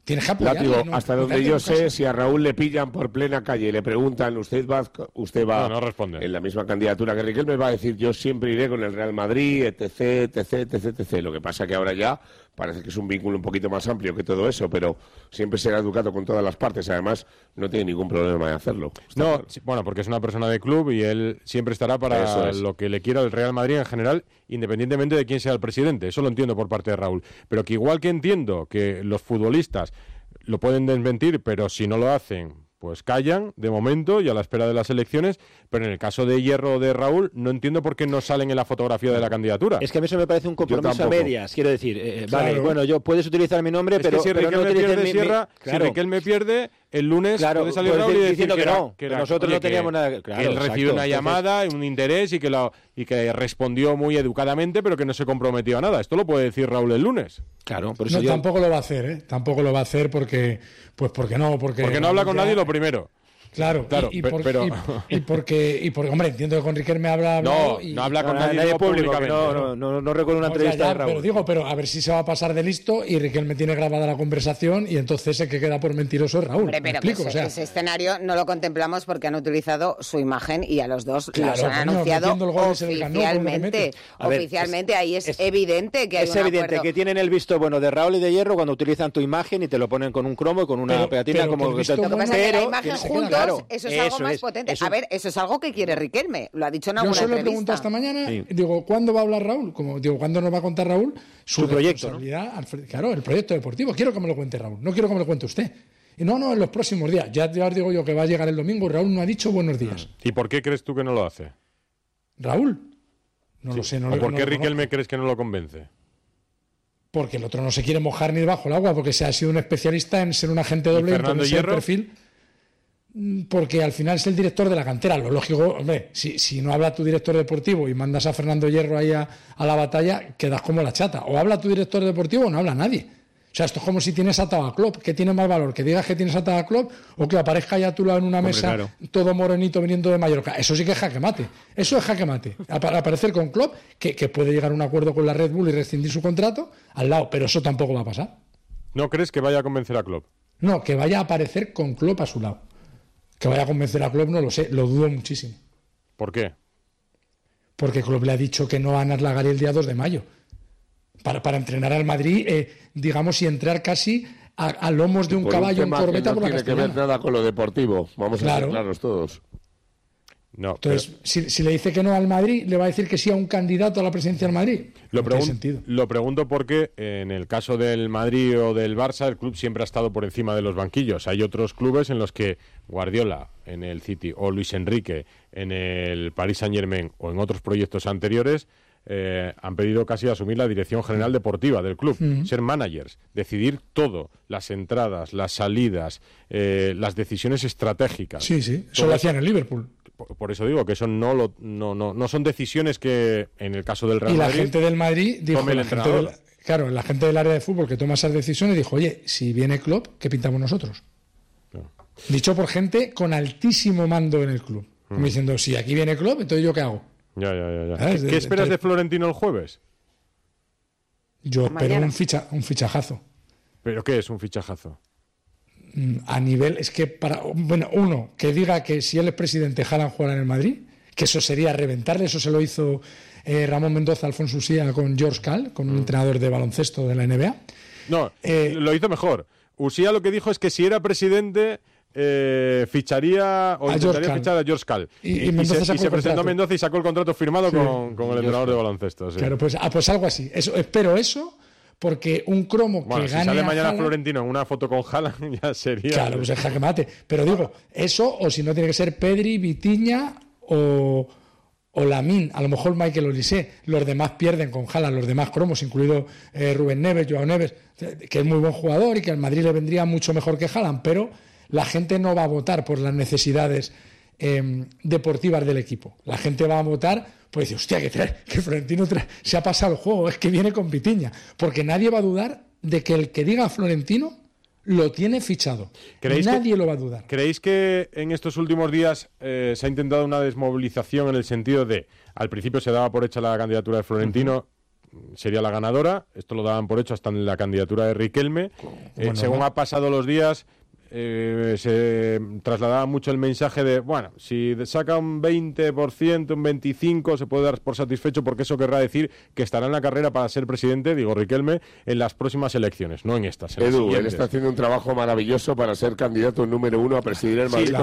Tienes que apoyarle. Látigo, hasta donde yo sé, si a Raúl le pillan por plena calle y le preguntan, usted va no responde. En la misma candidatura que Riquelme, va a decir, yo siempre iré con el Real Madrid, etc, etc, etc, etc. Lo que pasa que ahora ya parece que es un vínculo un poquito más amplio que todo eso, pero siempre será educado con todas las partes. Además, no tiene ningún problema de hacerlo. No, claro. bueno, porque es una persona de club y él siempre estará para lo que le quiera el Real Madrid en general, independientemente de quién sea el presidente. Eso lo entiendo por parte de Raúl. Pero que igual que entiendo que los futbolistas lo pueden desmentir, pero si no lo hacen, pues callan de momento y a la espera de las elecciones. Pero en el caso de Hierro o de Raúl, no entiendo por qué no salen en la fotografía de la candidatura. Es que a mí eso me parece un compromiso a medias. Quiero decir, claro. Vale, bueno, yo puedes utilizar mi nombre, pero si no utilices Sierra, claro. Si Riquelme pierde, el lunes puede salir pues Raúl y decir diciendo que no, que nosotros no teníamos nada. Claro, que él recibió una llamada, un interés y que respondió muy educadamente, pero que no se comprometió a nada. Esto lo puede decir Raúl el lunes. Claro, por eso tampoco lo va a hacer, ¿eh? Tampoco lo va a hacer porque no habla con nadie lo primero. Claro, porque, hombre, entiendo que con Riquelme habla no habla con nadie públicamente. No recuerdo una entrevista de Raúl. Pero a ver si se va a pasar de listo y Riquelme tiene grabada la conversación y entonces el que queda por mentiroso es Raúl. Hombre, pero ese escenario no lo contemplamos porque han utilizado su imagen y a los dos los han anunciado oficialmente. Oficialmente, ahí es evidente que hay un acuerdo. Es evidente que tienen el visto bueno de Raúl y de Hierro cuando utilizan tu imagen y te lo ponen con un cromo y con una pegatina como lo que pasa es que la imagen juntos, eso es algo más potente. A ver, eso es algo que quiere Riquelme, lo ha dicho en alguna entrevista. Yo se lo pregunto esta mañana, digo, ¿cuándo va a hablar Raúl? ¿Cuándo nos va a contar Raúl su proyecto? ¿No? Claro, el proyecto deportivo. Quiero que me lo cuente Raúl, no quiero que me lo cuente usted. Y no, en los próximos días. Ya os digo yo que va a llegar el domingo, Raúl no ha dicho buenos días. ¿Y por qué crees tú que no lo hace? ¿Raúl? No lo sé. ¿O por qué Riquelme crees que no lo convence? Porque el otro no se quiere mojar ni bajo el agua, porque se ha sido un especialista en ser un agente doble y ponerse el perfil. Porque al final es el director de la cantera. Lo lógico, hombre, si no habla tu director deportivo y mandas a Fernando Hierro ahí a la batalla, quedas como la chata. O habla tu director deportivo o no habla nadie. O sea, esto es como si tienes atado a Klopp. ¿Qué tiene más valor? ¿Que digas que tienes atado a Klopp o que aparezca ya tú en una mesa todo morenito viniendo de Mallorca? Eso sí que es jaque mate. Eso es jaque mate. Aparecer con Klopp, que puede llegar a un acuerdo con la Red Bull y rescindir su contrato, al lado. Pero eso tampoco va a pasar. ¿No crees que vaya a convencer a Klopp? No, que vaya a aparecer con Klopp a su lado. Que vaya a convencer a Klopp no lo sé, lo dudo muchísimo. ¿Por qué? Porque Klopp le ha dicho que no va a Anas Lagari el día 2 de mayo. Para entrenar al Madrid, digamos, y entrar casi a lomos de un caballo en corbeta por la Castellana. No tiene que ver nada con lo deportivo, vamos a ser claros todos. No, entonces, si le dice que no al Madrid, le va a decir que sí a un candidato a la presidencia del Madrid. Lo pregunto porque en el caso del Madrid o del Barça, el club siempre ha estado por encima de los banquillos. Hay otros clubes en los que Guardiola en el City o Luis Enrique en el Paris Saint-Germain o en otros proyectos anteriores han pedido casi asumir la dirección general deportiva del club, ser managers, decidir todo, las entradas, las salidas, las decisiones estratégicas. Sí, eso lo hacía en el Liverpool. Por eso digo que eso no son decisiones que en el caso del Real Madrid. Y la gente del Madrid dijo, la gente del área de fútbol que toma esas decisiones dijo, oye, si viene Klopp, ¿qué pintamos nosotros? No. Dicho por gente con altísimo mando en el club. Como diciendo, si aquí viene Klopp, entonces ¿yo qué hago? Ya. ¿Qué esperas de Florentino el jueves? Yo espero un fichajazo. ¿Pero qué es un fichajazo? A nivel, es que uno, que diga que si él es presidente Haaland jugará en el Madrid, que eso sería reventarle, eso se lo hizo Ramón Mendoza, Alfonso Usía con George Cal, con un entrenador de baloncesto de la NBA. No, lo hizo mejor. Usía lo que dijo es que si era presidente ficharía o intentaría fichar a George Cal. Y se presentó Mendoza y sacó el contrato firmado con el entrenador de baloncesto. Sí. Claro, pues algo así. Espero eso. Porque un cromo que gane. Si sale mañana Florentino en una foto con Haaland, ya sería. Claro, pues es jaque mate. Pero digo, eso, o si no tiene que ser Pedri, Vitinha o Lamine, a lo mejor Michael Olise. Los demás pierden con Haaland, los demás cromos, incluido Rubén Neves, Joao Neves, que es muy buen jugador y que al Madrid le vendría mucho mejor que Haaland, pero la gente no va a votar por las necesidades deportivas del equipo. La gente va a votar, pues dice, hostia, que Florentino se ha pasado el juego, es que viene con Vitinha, porque nadie va a dudar de que el que diga Florentino lo tiene fichado. Nadie lo va a dudar. ¿Creéis que en estos últimos días se ha intentado una desmovilización en el sentido de, al principio se daba por hecha la candidatura de Florentino, sería la ganadora. Esto lo daban por hecho hasta en la candidatura de Riquelme. Según ha pasado los días, se trasladaba mucho el mensaje de, bueno, si saca un 20%, un 25%, se puede dar por satisfecho, porque eso querrá decir que estará en la carrera para ser presidente, digo Riquelme, en las próximas elecciones, no en estas. Edu, él está haciendo un trabajo maravilloso para ser candidato número 1 a presidir el Madrid.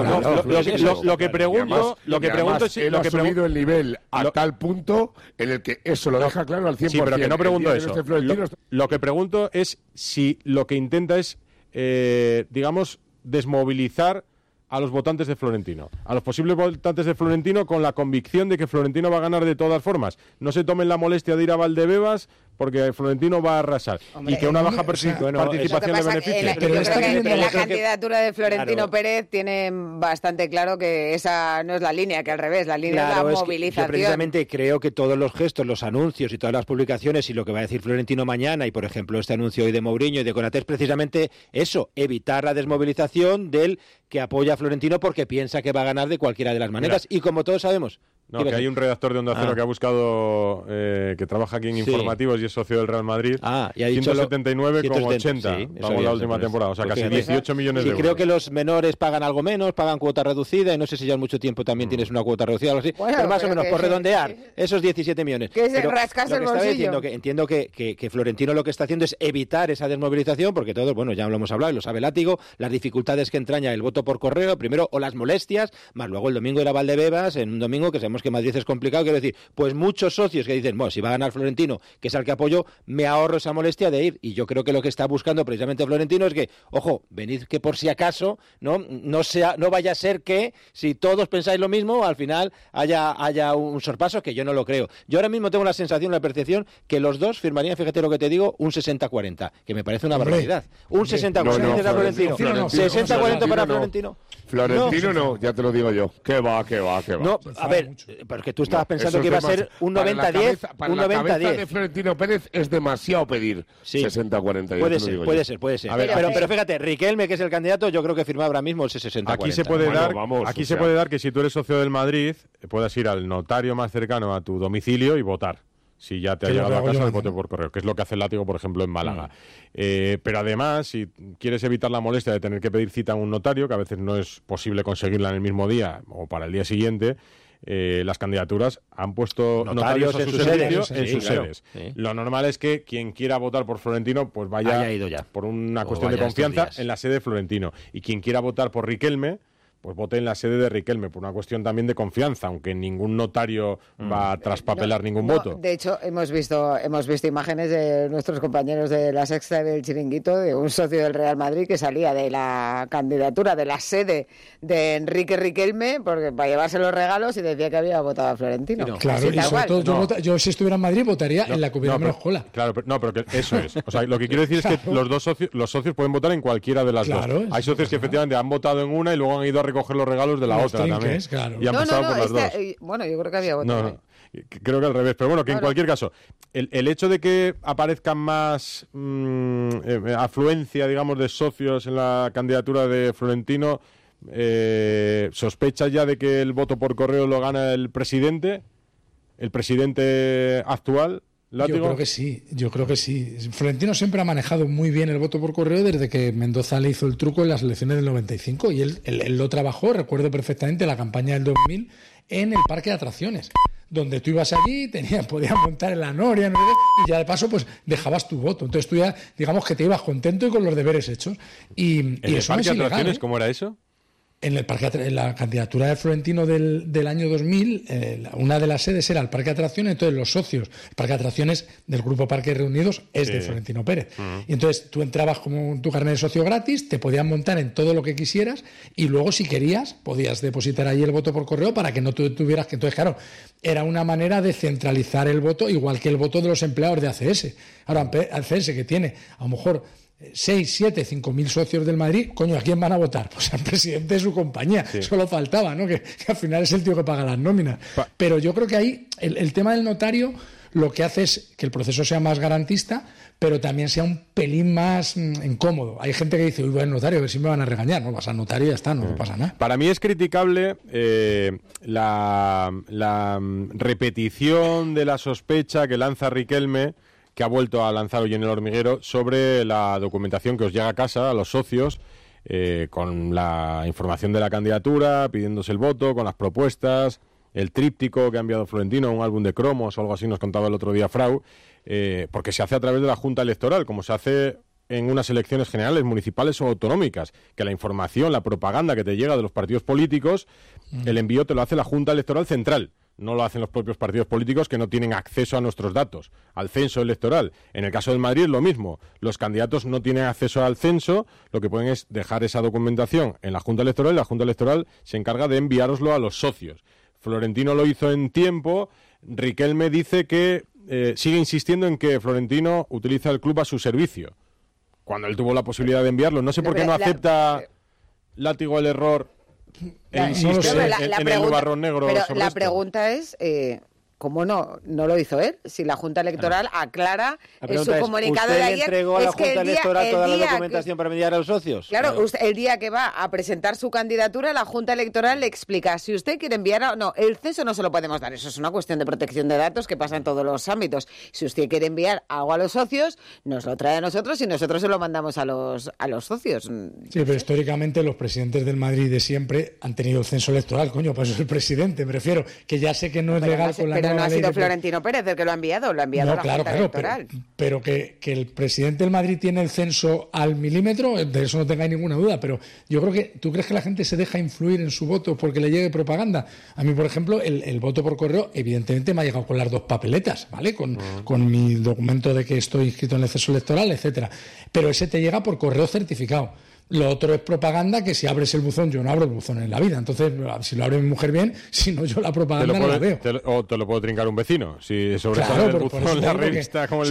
Lo que pregunto es... Él ha subido el nivel a tal punto en el que eso lo deja claro al 100%. Sí, pero que no pregunto eso. Lo que pregunto es si lo que intenta es, digamos, desmovilizar a los votantes de Florentino, a los posibles votantes de Florentino, con la convicción de que Florentino va a ganar de todas formas. No se tomen la molestia de ir a Valdebebas porque Florentino va a arrasar. Hombre, y que una baja participación le beneficie. Pero yo creo que la candidatura de Florentino Pérez tiene bastante claro que esa no es la línea, que al revés, la línea es la movilización. Yo precisamente creo que todos los gestos, los anuncios y todas las publicaciones y lo que va a decir Florentino mañana, y por ejemplo este anuncio hoy de Mourinho y de Konaté, es precisamente eso, evitar la desmovilización del que apoya a Florentino porque piensa que va a ganar de cualquiera de las maneras. Y como todos sabemos... No, que hay un redactor de Onda Cero que ha buscado, que trabaja aquí en Informativos y es socio del Real Madrid, y ha dicho 179,80 pagó la última temporada, o sea, casi 18 millones de euros. Creo que los menores pagan algo menos, pagan cuota reducida, y no sé si ya en mucho tiempo también tienes una cuota reducida o algo así, pero más o menos, por redondear, esos 17 millones. Que es rascarse el bolsillo. Entiendo que Florentino lo que está haciendo es evitar esa desmovilización, porque todos, bueno, ya lo hemos hablado, y lo sabe Látigo, las dificultades que entraña el voto por correo, primero, o las molestias, más luego el domingo ir a Valdebebas, en un domingo que sabemos que Madrid es complicado, quiero decir, pues muchos socios que dicen, bueno, si va a ganar Florentino, que es al que apoyo, me ahorro esa molestia de ir. Y yo creo que lo que está buscando precisamente Florentino es que, ojo, venid que por si acaso, no vaya a ser que, si todos pensáis lo mismo, al final haya un sorpaso, que yo no lo creo. Yo ahora mismo tengo la sensación, la percepción, que los dos firmarían, fíjate lo que te digo, un 60-40, que me parece una barbaridad. Un 60-40 para Florentino. 60-40 para Florentino. Florentino no, ya te lo digo yo. Que va. No, a ver, porque tú estabas pensando que iba a ser un 90-10, un 90-10. La cabeza de Florentino Pérez es demasiado pedir 60-40. Puede ser. Pero fíjate, Riquelme, que es el candidato, yo creo que firma ahora mismo ese 60-40. Aquí se puede dar que si tú eres socio del Madrid, puedas ir al notario más cercano a tu domicilio y votar. Si ya te ha llegado a casa el voto por correo, que es lo que hace el Látigo, por ejemplo, en Málaga. Pero además, si quieres evitar la molestia de tener que pedir cita a un notario, que a veces no es posible conseguirla en el mismo día o para el día siguiente, las candidaturas han puesto notarios a su servicio en sus sedes. Sí. Lo normal es que quien quiera votar por Florentino pues vaya ido ya, por una cuestión de confianza en la sede de Florentino. Y quien quiera votar por Riquelme, pues vote en la sede de Riquelme, por una cuestión también de confianza, aunque ningún notario va a traspapelar ningún voto. De hecho, hemos visto imágenes de nuestros compañeros de La Sexta del Chiringuito, de un socio del Real Madrid que salía de la candidatura, de la sede de Enrique Riquelme, porque para llevarse los regalos, y decía que había votado a Florentino. Claro, y sobre todo yo si estuviera en Madrid votaría en la que hubiera menos cola. Claro, pero que eso es. O sea, lo que quiero decir es que los socios pueden votar en cualquiera de las dos. Hay socios que efectivamente han votado en una y luego han ido a recoger los regalos de la otra también. Claro. Y han pasado por las dos. Bueno, yo creo que había votado. Creo que al revés. Pero bueno, que en cualquier caso, el hecho de que aparezcan más afluencia, digamos, de socios en la candidatura de Florentino, ¿sospechas ya de que el voto por correo lo gana el presidente actual? ¿Látigo? Yo creo que sí. Florentino siempre ha manejado muy bien el voto por correo desde que Mendoza le hizo el truco en las elecciones del 95, y él lo trabajó, recuerdo perfectamente la campaña del 2000, en el parque de atracciones, donde tú ibas allí, podías montar en la noria, y ya de paso pues dejabas tu voto. Entonces tú ya, digamos que te ibas contento y con los deberes hechos. ¿En el parque de atracciones cómo era eso? En la candidatura de Florentino del año 2000, una de las sedes era el Parque de Atracciones. Entonces los socios, el Parque de Atracciones del Grupo Parques Reunidos es de Florentino Pérez. Y entonces tú entrabas con tu carnet de socio gratis, te podías montar en todo lo que quisieras, y luego si querías podías depositar ahí el voto por correo para que no tuvieras que... Entonces, claro, era una manera de centralizar el voto, igual que el voto de los empleados de ACS. Ahora, ACS, que tiene a lo mejor 6, 7, 5.000 socios del Madrid, coño, ¿a quién van a votar? Pues al presidente de su compañía. Solo faltaba, ¿no? Que al final es el tío que paga las nóminas. Pero yo creo que ahí el tema del notario lo que hace es que el proceso sea más garantista, pero también sea un pelín más incómodo. Hay gente que dice, uy, voy al notario, a ver si me van a regañar. No, vas al notario y ya está, no pasa nada. Para mí es criticable la repetición de la sospecha que lanza Riquelme, que ha vuelto a lanzar hoy en El Hormiguero, sobre la documentación que os llega a casa, a los socios, con la información de la candidatura, pidiéndose el voto, con las propuestas, el tríptico que ha enviado Florentino, un álbum de cromos o algo así, nos contaba el otro día Frau, porque se hace a través de la Junta Electoral, como se hace en unas elecciones generales, municipales o autonómicas, que la información, la propaganda que te llega de los partidos políticos, el envío te lo hace la Junta Electoral Central. No lo hacen los propios partidos políticos, que no tienen acceso a nuestros datos, al censo electoral. En el caso del Madrid es lo mismo. Los candidatos no tienen acceso al censo, lo que pueden es dejar esa documentación en la Junta Electoral y la Junta Electoral se encarga de enviároslo a los socios. Florentino lo hizo en tiempo. Riquelme dice que sigue insistiendo en que Florentino utiliza el club a su servicio, cuando él tuvo la posibilidad de enviarlo. No sé por qué no acepta Látigo el error. La pregunta es, ¿cómo no lo hizo él? Si la Junta Electoral aclara en su comunicado de ayer... ¿Usted entregó a la Junta Electoral toda la documentación para enviar a los socios? Claro, usted, el día que va a presentar su candidatura, la Junta Electoral le explica si usted quiere enviar... No, el censo no se lo podemos dar. Eso es una cuestión de protección de datos que pasa en todos los ámbitos. Si usted quiere enviar algo a los socios, nos lo trae a nosotros y nosotros se lo mandamos a los socios. Sí, pero históricamente los presidentes del Madrid de siempre han tenido el censo electoral. Coño, pues es el presidente, me refiero. Que ya sé que no es legal con la no ha sido Florentino Pérez el que lo ha enviado a la Junta Electoral. Pero que el presidente del Madrid tiene el censo al milímetro, de eso no tengáis ninguna duda, pero yo creo que, ¿tú crees que la gente se deja influir en su voto porque le llegue propaganda? A mí, por ejemplo, el voto por correo, evidentemente me ha llegado con las 2 papeletas, ¿vale? Con mi documento de que estoy inscrito en el censo electoral, etcétera. Pero ese te llega por correo certificado. Lo otro es propaganda, que si abres el buzón, yo no abro el buzón en la vida. Entonces, si lo abre mi mujer bien, si no, yo la propaganda no la veo. O te lo puede trincar un vecino. Si sobresale el buzón, la revista, como el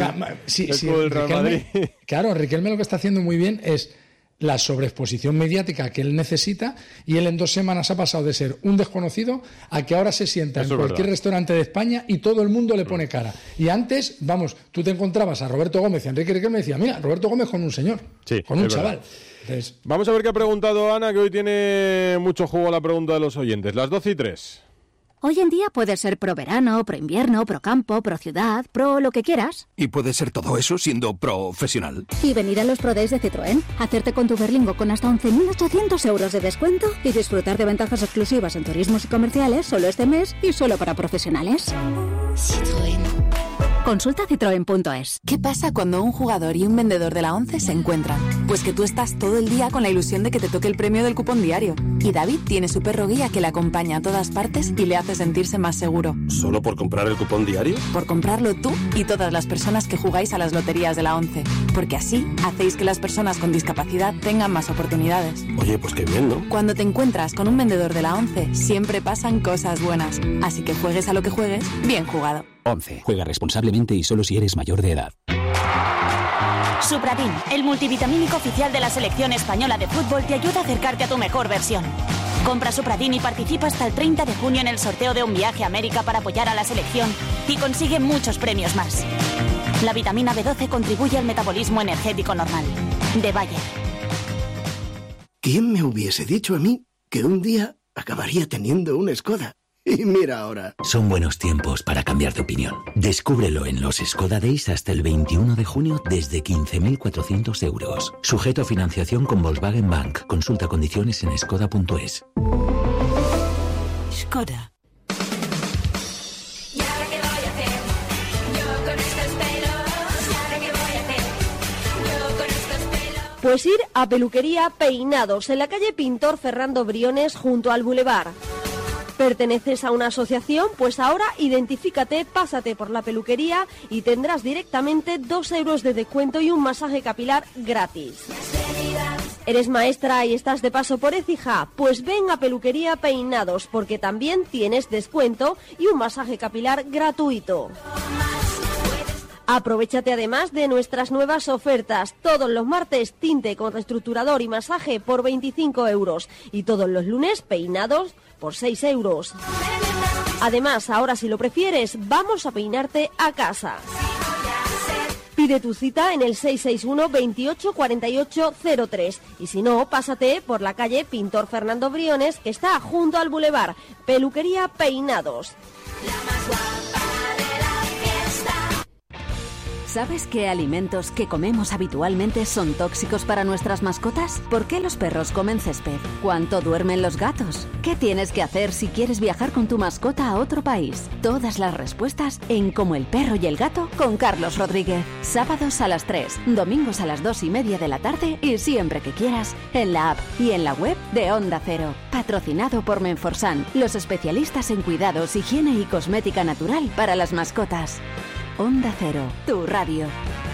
del Real Madrid. Claro, Riquelme lo que está haciendo muy bien es la sobreexposición mediática que él necesita, y él en 2 semanas ha pasado de ser un desconocido a que ahora se sienta en cualquier restaurante de España y todo el mundo le pone cara. Y antes, vamos, tú te encontrabas a Roberto Gómez y a Enrique Riquelme y decía, mira, Roberto Gómez con un señor, con un chaval. Entonces, vamos a ver qué ha preguntado Ana, que hoy tiene mucho jugo la pregunta de los oyentes. Las 12:03. Hoy en día puedes ser pro verano, pro invierno, pro campo, pro ciudad, pro lo que quieras. Y puedes ser todo eso siendo profesional. Y venir a los Pro Days de Citroën, hacerte con tu Berlingo con hasta 11.800 euros de descuento y disfrutar de ventajas exclusivas en turismos y comerciales solo este mes y solo para profesionales. Citroën. Consulta citroen.es. ¿Qué pasa cuando un jugador y un vendedor de la 11 se encuentran? Pues que tú estás todo el día con la ilusión de que te toque el premio del cupón diario. Y David tiene su perro guía que le acompaña a todas partes y le hace sentirse más seguro. ¿Solo por comprar el cupón diario? Por comprarlo tú y todas las personas que jugáis a las loterías de la 11. Porque así hacéis que las personas con discapacidad tengan más oportunidades. Oye, pues qué bien, ¿no? Cuando te encuentras con un vendedor de la 11, siempre pasan cosas buenas. Así que juegues a lo que juegues, bien jugado. 11. Juega responsablemente y solo si eres mayor de edad. Supratin, el multivitamínico oficial de la selección española de fútbol, te ayuda a acercarte a tu mejor versión. Compra Supratin y participa hasta el 30 de junio en el sorteo de un viaje a América para apoyar a la selección y consigue muchos premios más. La vitamina B12 contribuye al metabolismo energético normal. De Bayer. ¿Quién me hubiese dicho a mí que un día acabaría teniendo una Skoda? Y mira ahora. Son buenos tiempos para cambiar de opinión. Descúbrelo en los Skoda Days hasta el 21 de junio desde 15.400 euros. Sujeto a financiación con Volkswagen Bank. Consulta condiciones en skoda.es. Skoda. Pues ir a Peluquería Peinados en la calle Pintor Ferrando Briones junto al Boulevard. ¿Perteneces a una asociación? Pues ahora identifícate, pásate por la peluquería y tendrás directamente 2 euros de descuento y un masaje capilar gratis. ¿Eres maestra y estás de paso por Écija? Pues ven a Peluquería Peinados porque también tienes descuento y un masaje capilar gratuito. Aprovéchate además de nuestras nuevas ofertas. Todos los martes tinte con reestructurador y masaje por 25 euros y todos los lunes peinados por 6 euros. Además, ahora si lo prefieres, vamos a peinarte a casa. Pide tu cita en el 661 28 48 03 y si no, pásate por la calle Pintor Fernando Briones, que está junto al Boulevard. Peluquería Peinados. ¿Sabes qué alimentos que comemos habitualmente son tóxicos para nuestras mascotas? ¿Por qué los perros comen césped? ¿Cuánto duermen los gatos? ¿Qué tienes que hacer si quieres viajar con tu mascota a otro país? Todas las respuestas en Como el perro y el gato con Carlos Rodríguez. Sábados a las 3, domingos a las 2:30 de la tarde y siempre que quieras en la app y en la web de Onda Cero. Patrocinado por Menforsan, los especialistas en cuidados, higiene y cosmética natural para las mascotas. Onda Cero, tu radio.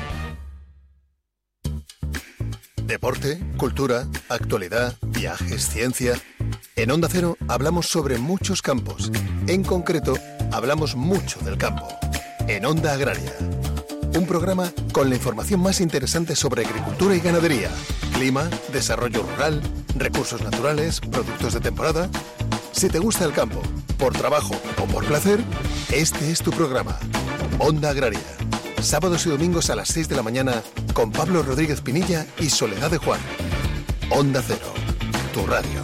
Deporte, cultura, actualidad, viajes, ciencia. En Onda Cero hablamos sobre muchos campos. En concreto, hablamos mucho del campo. En Onda Agraria. Un programa con la información más interesante sobre agricultura y ganadería, clima, desarrollo rural, recursos naturales, productos de temporada. Si te gusta el campo, por trabajo o por placer, este es tu programa. Onda Agraria. Sábados y domingos a las 6 de la mañana con Pablo Rodríguez Pinilla y Soledad de Juan. Onda Cero, tu radio.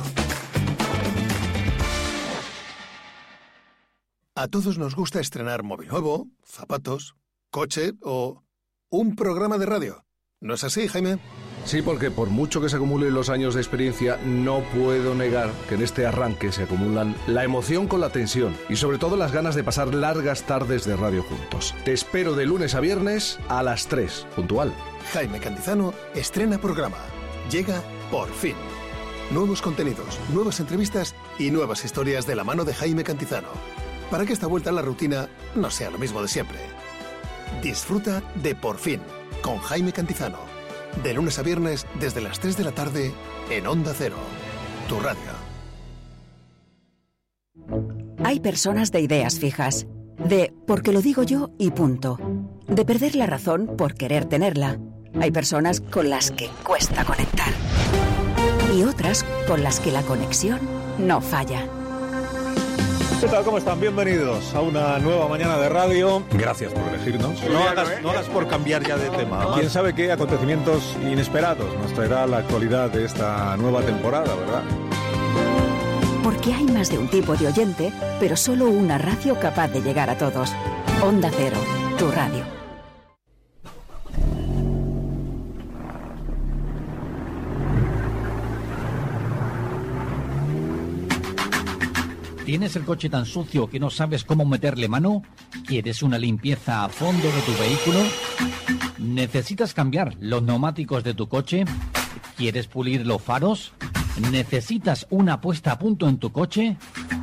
A todos nos gusta estrenar móvil nuevo, zapatos, coche o un programa de radio. ¿No es así, Jaime? Sí, porque por mucho que se acumulen los años de experiencia, no puedo negar que en este arranque se acumulan la emoción con la tensión y sobre todo las ganas de pasar largas tardes de radio juntos. Te espero de lunes a viernes a las 3, puntual. Jaime Cantizano estrena programa. Llega por fin. Nuevos contenidos, nuevas entrevistas y nuevas historias de la mano de Jaime Cantizano. Para que esta vuelta a la rutina no sea lo mismo de siempre. Disfruta de Por fin con Jaime Cantizano. De lunes a viernes desde las 3 de la tarde en Onda Cero, tu radio. Hay personas de ideas fijas, de porque lo digo yo y punto, de perder la razón por querer tenerla. Hay personas con las que cuesta conectar y otras con las que la conexión no falla. ¿Qué tal? ¿Cómo están? Bienvenidos a una nueva mañana de radio. Gracias por elegirnos. No hagas por cambiar ya de tema. Quién sabe qué acontecimientos inesperados nos traerá la actualidad de esta nueva temporada, ¿verdad? Porque hay más de un tipo de oyente, pero solo una radio capaz de llegar a todos. Onda Cero, tu radio. ¿Tienes el coche tan sucio que no sabes cómo meterle mano? ¿Quieres una limpieza a fondo de tu vehículo? ¿Necesitas cambiar los neumáticos de tu coche? ¿Quieres pulir los faros? ¿Necesitas una puesta a punto en tu coche?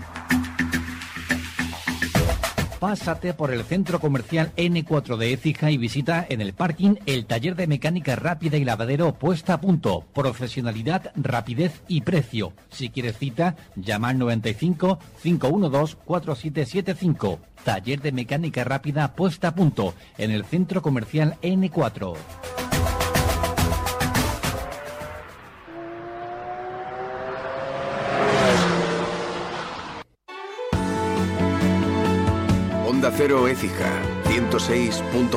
Pásate por el centro comercial N4 de Écija y visita en el parking el taller de mecánica rápida y lavadero puesta a punto. Profesionalidad, rapidez y precio. Si quieres cita, llama al 95 512 4775. Taller de mecánica rápida puesta a punto en el centro comercial N4. Onda Cero Écija, 106.5.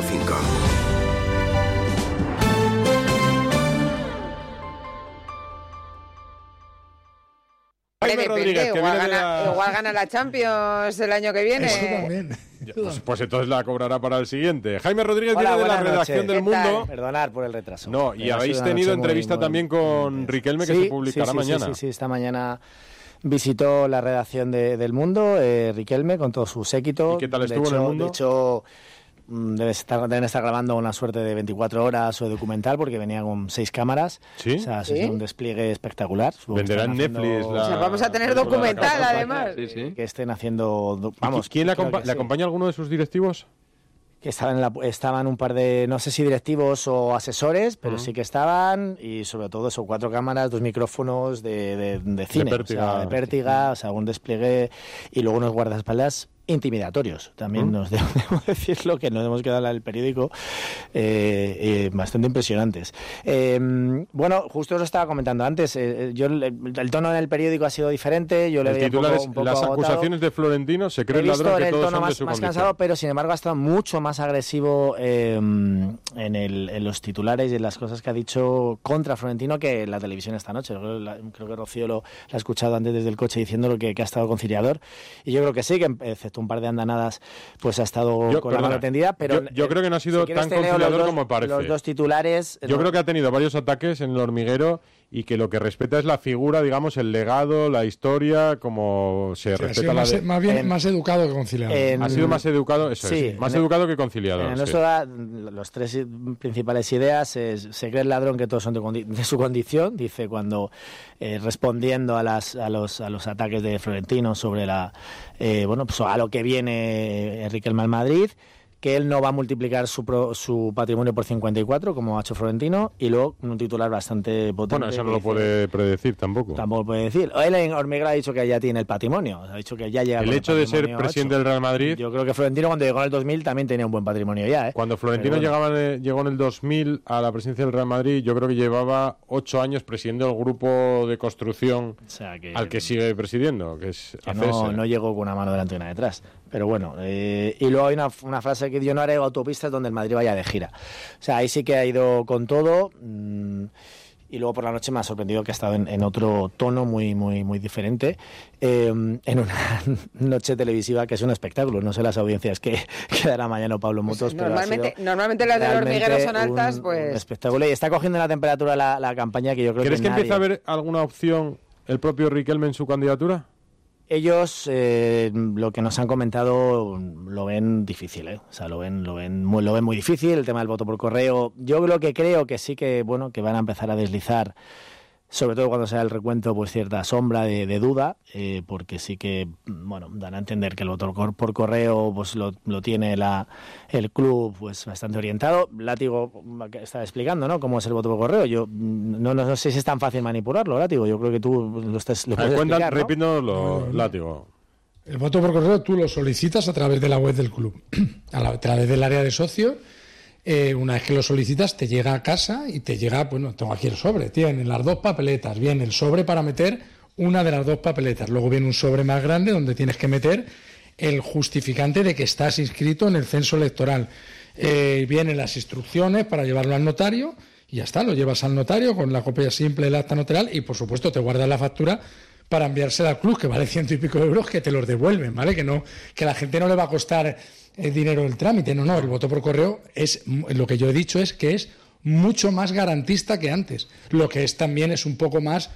Jaime Rodríguez, igual gana la Champions el año que viene. Eso también. Pues entonces la cobrará para el siguiente. Jaime Rodríguez viene de la redacción del Mundo. Perdonar por el retraso. No, y habéis tenido entrevista también con Riquelme, que se publicará mañana. Sí, esta mañana visitó la redacción del Mundo, Riquelme, con todo su séquito. ¿Y qué tal estuvo en el Mundo? De hecho, deben estar grabando una suerte de 24 horas o documental, porque venía con 6 cámaras. ¿Sí? O sea, es un despliegue espectacular. Venderá en Netflix O sea, vamos a tener documental, además. Que estén haciendo... Vamos, ¿Quién le acompaña alguno de sus directivos? Que estaban un par de, no sé si directivos o asesores, pero sí que estaban, y sobre todo eso, 4 cámaras, 2 micrófonos de cine, de Pértiga, o sea, un despliegue, y luego unos guardaespaldas intimidatorios. También nos debo decirlo, que nos hemos quedado en el periódico bastante impresionantes. Bueno, justo os estaba comentando antes, yo el tono en el periódico ha sido diferente, yo le veía un poco las agotado. Acusaciones de Florentino, se cree el ladrón que todos son de su más condición. cansado, pero sin embargo ha estado mucho más agresivo en los titulares y en las cosas que ha dicho contra Florentino que en la televisión esta noche. Creo que Rocío lo ha escuchado antes desde el coche diciendo que ha estado conciliador, y yo creo que sí, que excepto un par de andanadas pues ha estado con la mano tendida, pero yo creo que no ha sido tan conciliador como parece. Los dos titulares... Yo creo que ha tenido varios ataques en el hormiguero y que lo que respeta es la figura, digamos, el legado, la historia, como se respeta más educado que conciliador. Ha sido más educado, eso sí, es, más educado que conciliador. En nuestro los tres principales ideas es: se cree el ladrón que todos son de su condición, dice cuando respondiendo a los ataques de Florentino sobre pues a lo que viene Riquelme al Madrid, que él no va a multiplicar su patrimonio por 54, como ha hecho Florentino, y luego un titular bastante potente. Bueno, eso no lo puede predecir tampoco. Tampoco lo puede decir. Él en Hormiguero ha dicho que ya tiene el patrimonio, ha dicho que ya llega el hecho de ser presidente del Real Madrid. Yo creo que Florentino, cuando llegó en el 2000, también tenía un buen patrimonio ya. Cuando Florentino llegó en el 2000 a la presidencia del Real Madrid, yo creo que llevaba 8 años presidiendo el grupo de construcción al que sigue presidiendo, que es ACS. No llegó con una mano delante y una detrás. Pero bueno, y luego hay una frase que yo: no haré autopistas donde el Madrid vaya de gira. O sea, ahí sí que ha ido con todo. Y luego por la noche me ha sorprendido que ha estado en otro tono muy diferente, en una noche televisiva que es un espectáculo. No sé las audiencias que dará mañana Pablo Motos, pues normalmente las del hormiguero son altas, pues... Un espectáculo, y está cogiendo la temperatura la campaña que yo creo que ¿Crees que empieza a haber alguna opción el propio Riquelme en su candidatura? Ellos, lo que nos han comentado, lo ven difícil, O sea, lo ven muy difícil, el tema del voto por correo. Yo creo que sí que van a empezar a deslizar, sobre todo cuando sea el recuento, pues cierta sombra de duda, porque sí que, dan a entender que el voto por correo pues lo tiene el club pues bastante orientado. Látigo estaba explicando, ¿no?, cómo es el voto por correo. Yo no sé si es tan fácil manipularlo, Látigo. Yo creo que tú lo puedes explicar, ¿no? Repito, Látigo. El voto por correo tú lo solicitas a través de la web del club, a través del área de socios. Una vez que lo solicitas, te llega a casa y te llega, tengo aquí el sobre, tienen las 2 papeletas, viene el sobre para meter una de las 2 papeletas, luego viene un sobre más grande donde tienes que meter el justificante de que estás inscrito en el censo electoral, vienen las instrucciones para llevarlo al notario y ya está, lo llevas al notario con la copia simple del acta notarial y por supuesto te guardas la factura para enviársela al club, que vale 100 y pico euros, que te los devuelven, ¿vale? Que la gente no le va a costar el dinero del trámite, no, el voto por correo lo que yo he dicho es que es mucho más garantista que antes, lo que también es un poco más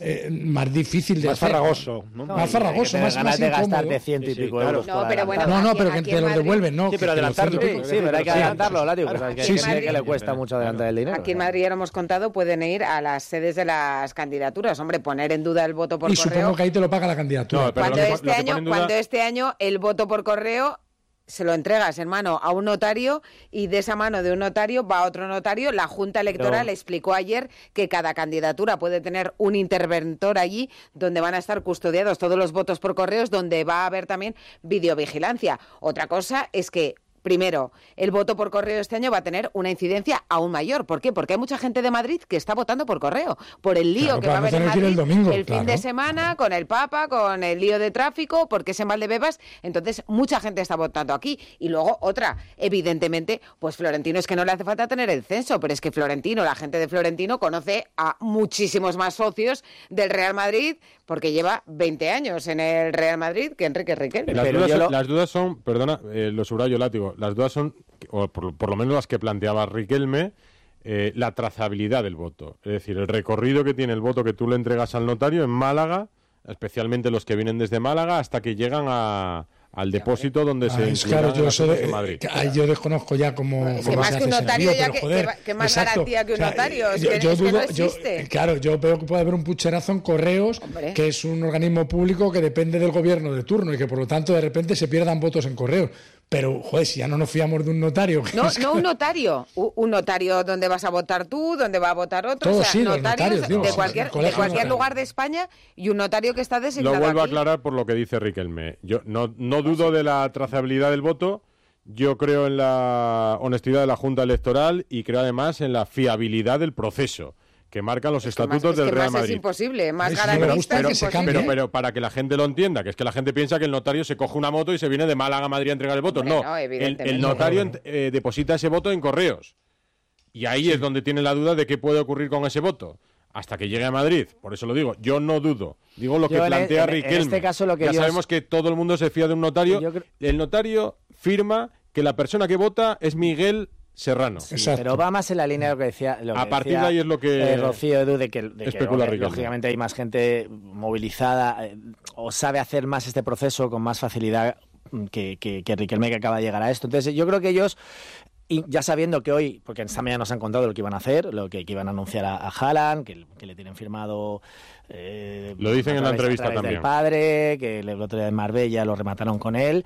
difícil de hacer. Farragoso, ¿no? Más farragoso, más incómodo. De gastarte 100 y pico euros. No, pero bueno, pero que te lo devuelven, ¿no? Sí, pero adelantarlo. Sí, pero hay que adelantarlo, Látigo. Que le cuesta mucho adelantar el dinero. Aquí en Madrid, ya lo hemos contado, pueden ir a las sedes de las candidaturas. Hombre, poner en duda el voto por correo. Y supongo que ahí te lo paga la candidatura. Cuando este año el voto por correo se lo entregas en mano a un notario y de esa mano de un notario va a otro notario. La Junta Electoral explicó ayer que cada candidatura puede tener un interventor allí donde van a estar custodiados todos los votos por correos, donde va a haber también videovigilancia. Otra cosa es que, primero, el voto por correo este año va a tener una incidencia aún mayor. ¿Por qué? Porque hay mucha gente de Madrid que está votando por correo, por el lío que va a haber en Madrid el fin de semana, con el Papa, con el lío de tráfico, porque es en Valdebebas. Entonces, mucha gente está votando aquí. Y luego, otra, evidentemente, pues Florentino, es que no le hace falta tener el censo, pero es que la gente de Florentino conoce a muchísimos más socios del Real Madrid, porque lleva 20 años en el Real Madrid que Enrique Riquelme. Las dudas son, perdona, lo subrayo, Látigo, las dudas son, o por lo menos las que planteaba Riquelme, la trazabilidad del voto. Es decir, el recorrido que tiene el voto que tú le entregas al notario en Málaga, especialmente los que vienen desde Málaga, hasta que llegan al depósito donde se claro, yo desconozco ya cómo más que un notario ya que más garantía que un notario, yo veo que puede haber un pucherazo en Correos, que es un organismo público que depende del gobierno de turno y que por lo tanto de repente se pierdan votos en Correos, Pero, joder, si ya no nos fiamos de un notario... No un notario. Un notario donde vas a votar tú, donde va a votar otro. Todos, o sea, sí, notarios digo, de cualquier lugar de España y un notario que está designado. Lo vuelvo a aquí. aclarar por lo que dice Riquelme. Yo no dudo de la trazabilidad del voto. Yo creo en la honestidad de la Junta Electoral y creo además en la fiabilidad del proceso que marcan los estatutos del Real Madrid. Es imposible, más garantista es imposible. Pero para que la gente lo entienda, que es que la gente piensa que el notario se coge una moto y se viene de Málaga a Madrid a entregar el voto. Bueno, no, evidentemente. el notario deposita ese voto en correos. Y ahí es donde tiene la duda de qué puede ocurrir con ese voto. Hasta que llegue a Madrid. Por eso lo digo. Yo no dudo. Digo lo que plantea Riquelme. En este caso, lo que sabemos que todo el mundo se fía de un notario. El notario firma que la persona que vota es Miguel Serrano. Sí, pero va más en la línea de lo que decía. A partir de ahí es lo que Rocío, Edu, de que Riquelme. Lógicamente hay más gente movilizada o sabe hacer más este proceso con más facilidad que Riquelme, que acaba de llegar a esto. Entonces, yo creo que ellos, y ya sabiendo que hoy, porque esta mañana nos han contado lo que iban a hacer, lo que iban a anunciar a Haaland, que le tienen firmado. Lo dicen en la entrevista también. Del padre, que el otro día en Marbella lo remataron con él.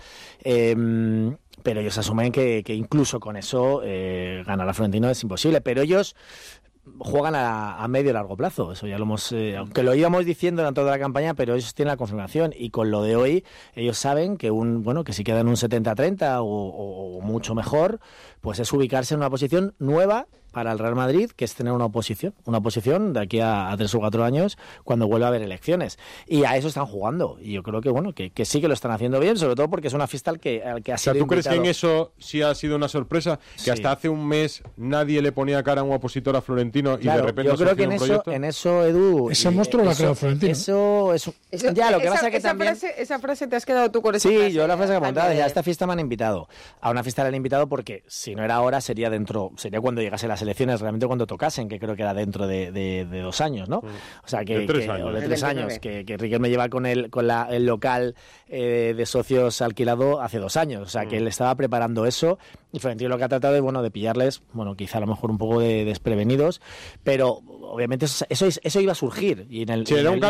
Pero ellos asumen que incluso con eso ganar a Florentino es imposible. Pero ellos juegan a medio y largo plazo. Eso ya lo hemos, aunque lo íbamos diciendo durante toda la campaña, pero ellos tienen la confirmación. Y con lo de hoy, ellos saben que que si quedan un 70-30 o mucho mejor, pues es ubicarse en una posición nueva para el Real Madrid, que es tener una oposición de aquí a 3 o 4 años, cuando vuelva a haber elecciones. Y a eso están jugando. Y yo creo que sí que lo están haciendo bien, sobre todo porque es una fiesta al que ha sido ¿tú invitado. crees que en eso sí ha sido una sorpresa? Que hasta hace un mes nadie le ponía cara a un opositor a Florentino, claro, y de repente yo creo que en eso, Edu... Ese monstruo lo ha creado Florentino. Eso ya, lo que pasa es que también... Esa frase te has quedado tú con esa frase. Sí, yo la frase que comentaba, ya a esta fiesta me han invitado. A una fiesta le han invitado porque si no era ahora, sería cuando llegase las elecciones, realmente cuando tocasen, que creo que era dentro de 2 años, ¿no? O sea, de 3 años, que Riquelme lleva con el local de socios alquilado hace 2 años. O sea, que él estaba preparando eso y Florentino lo que ha tratado es, de pillarles, quizá a lo mejor un poco de desprevenidos, pero obviamente eso iba a surgir. Y en el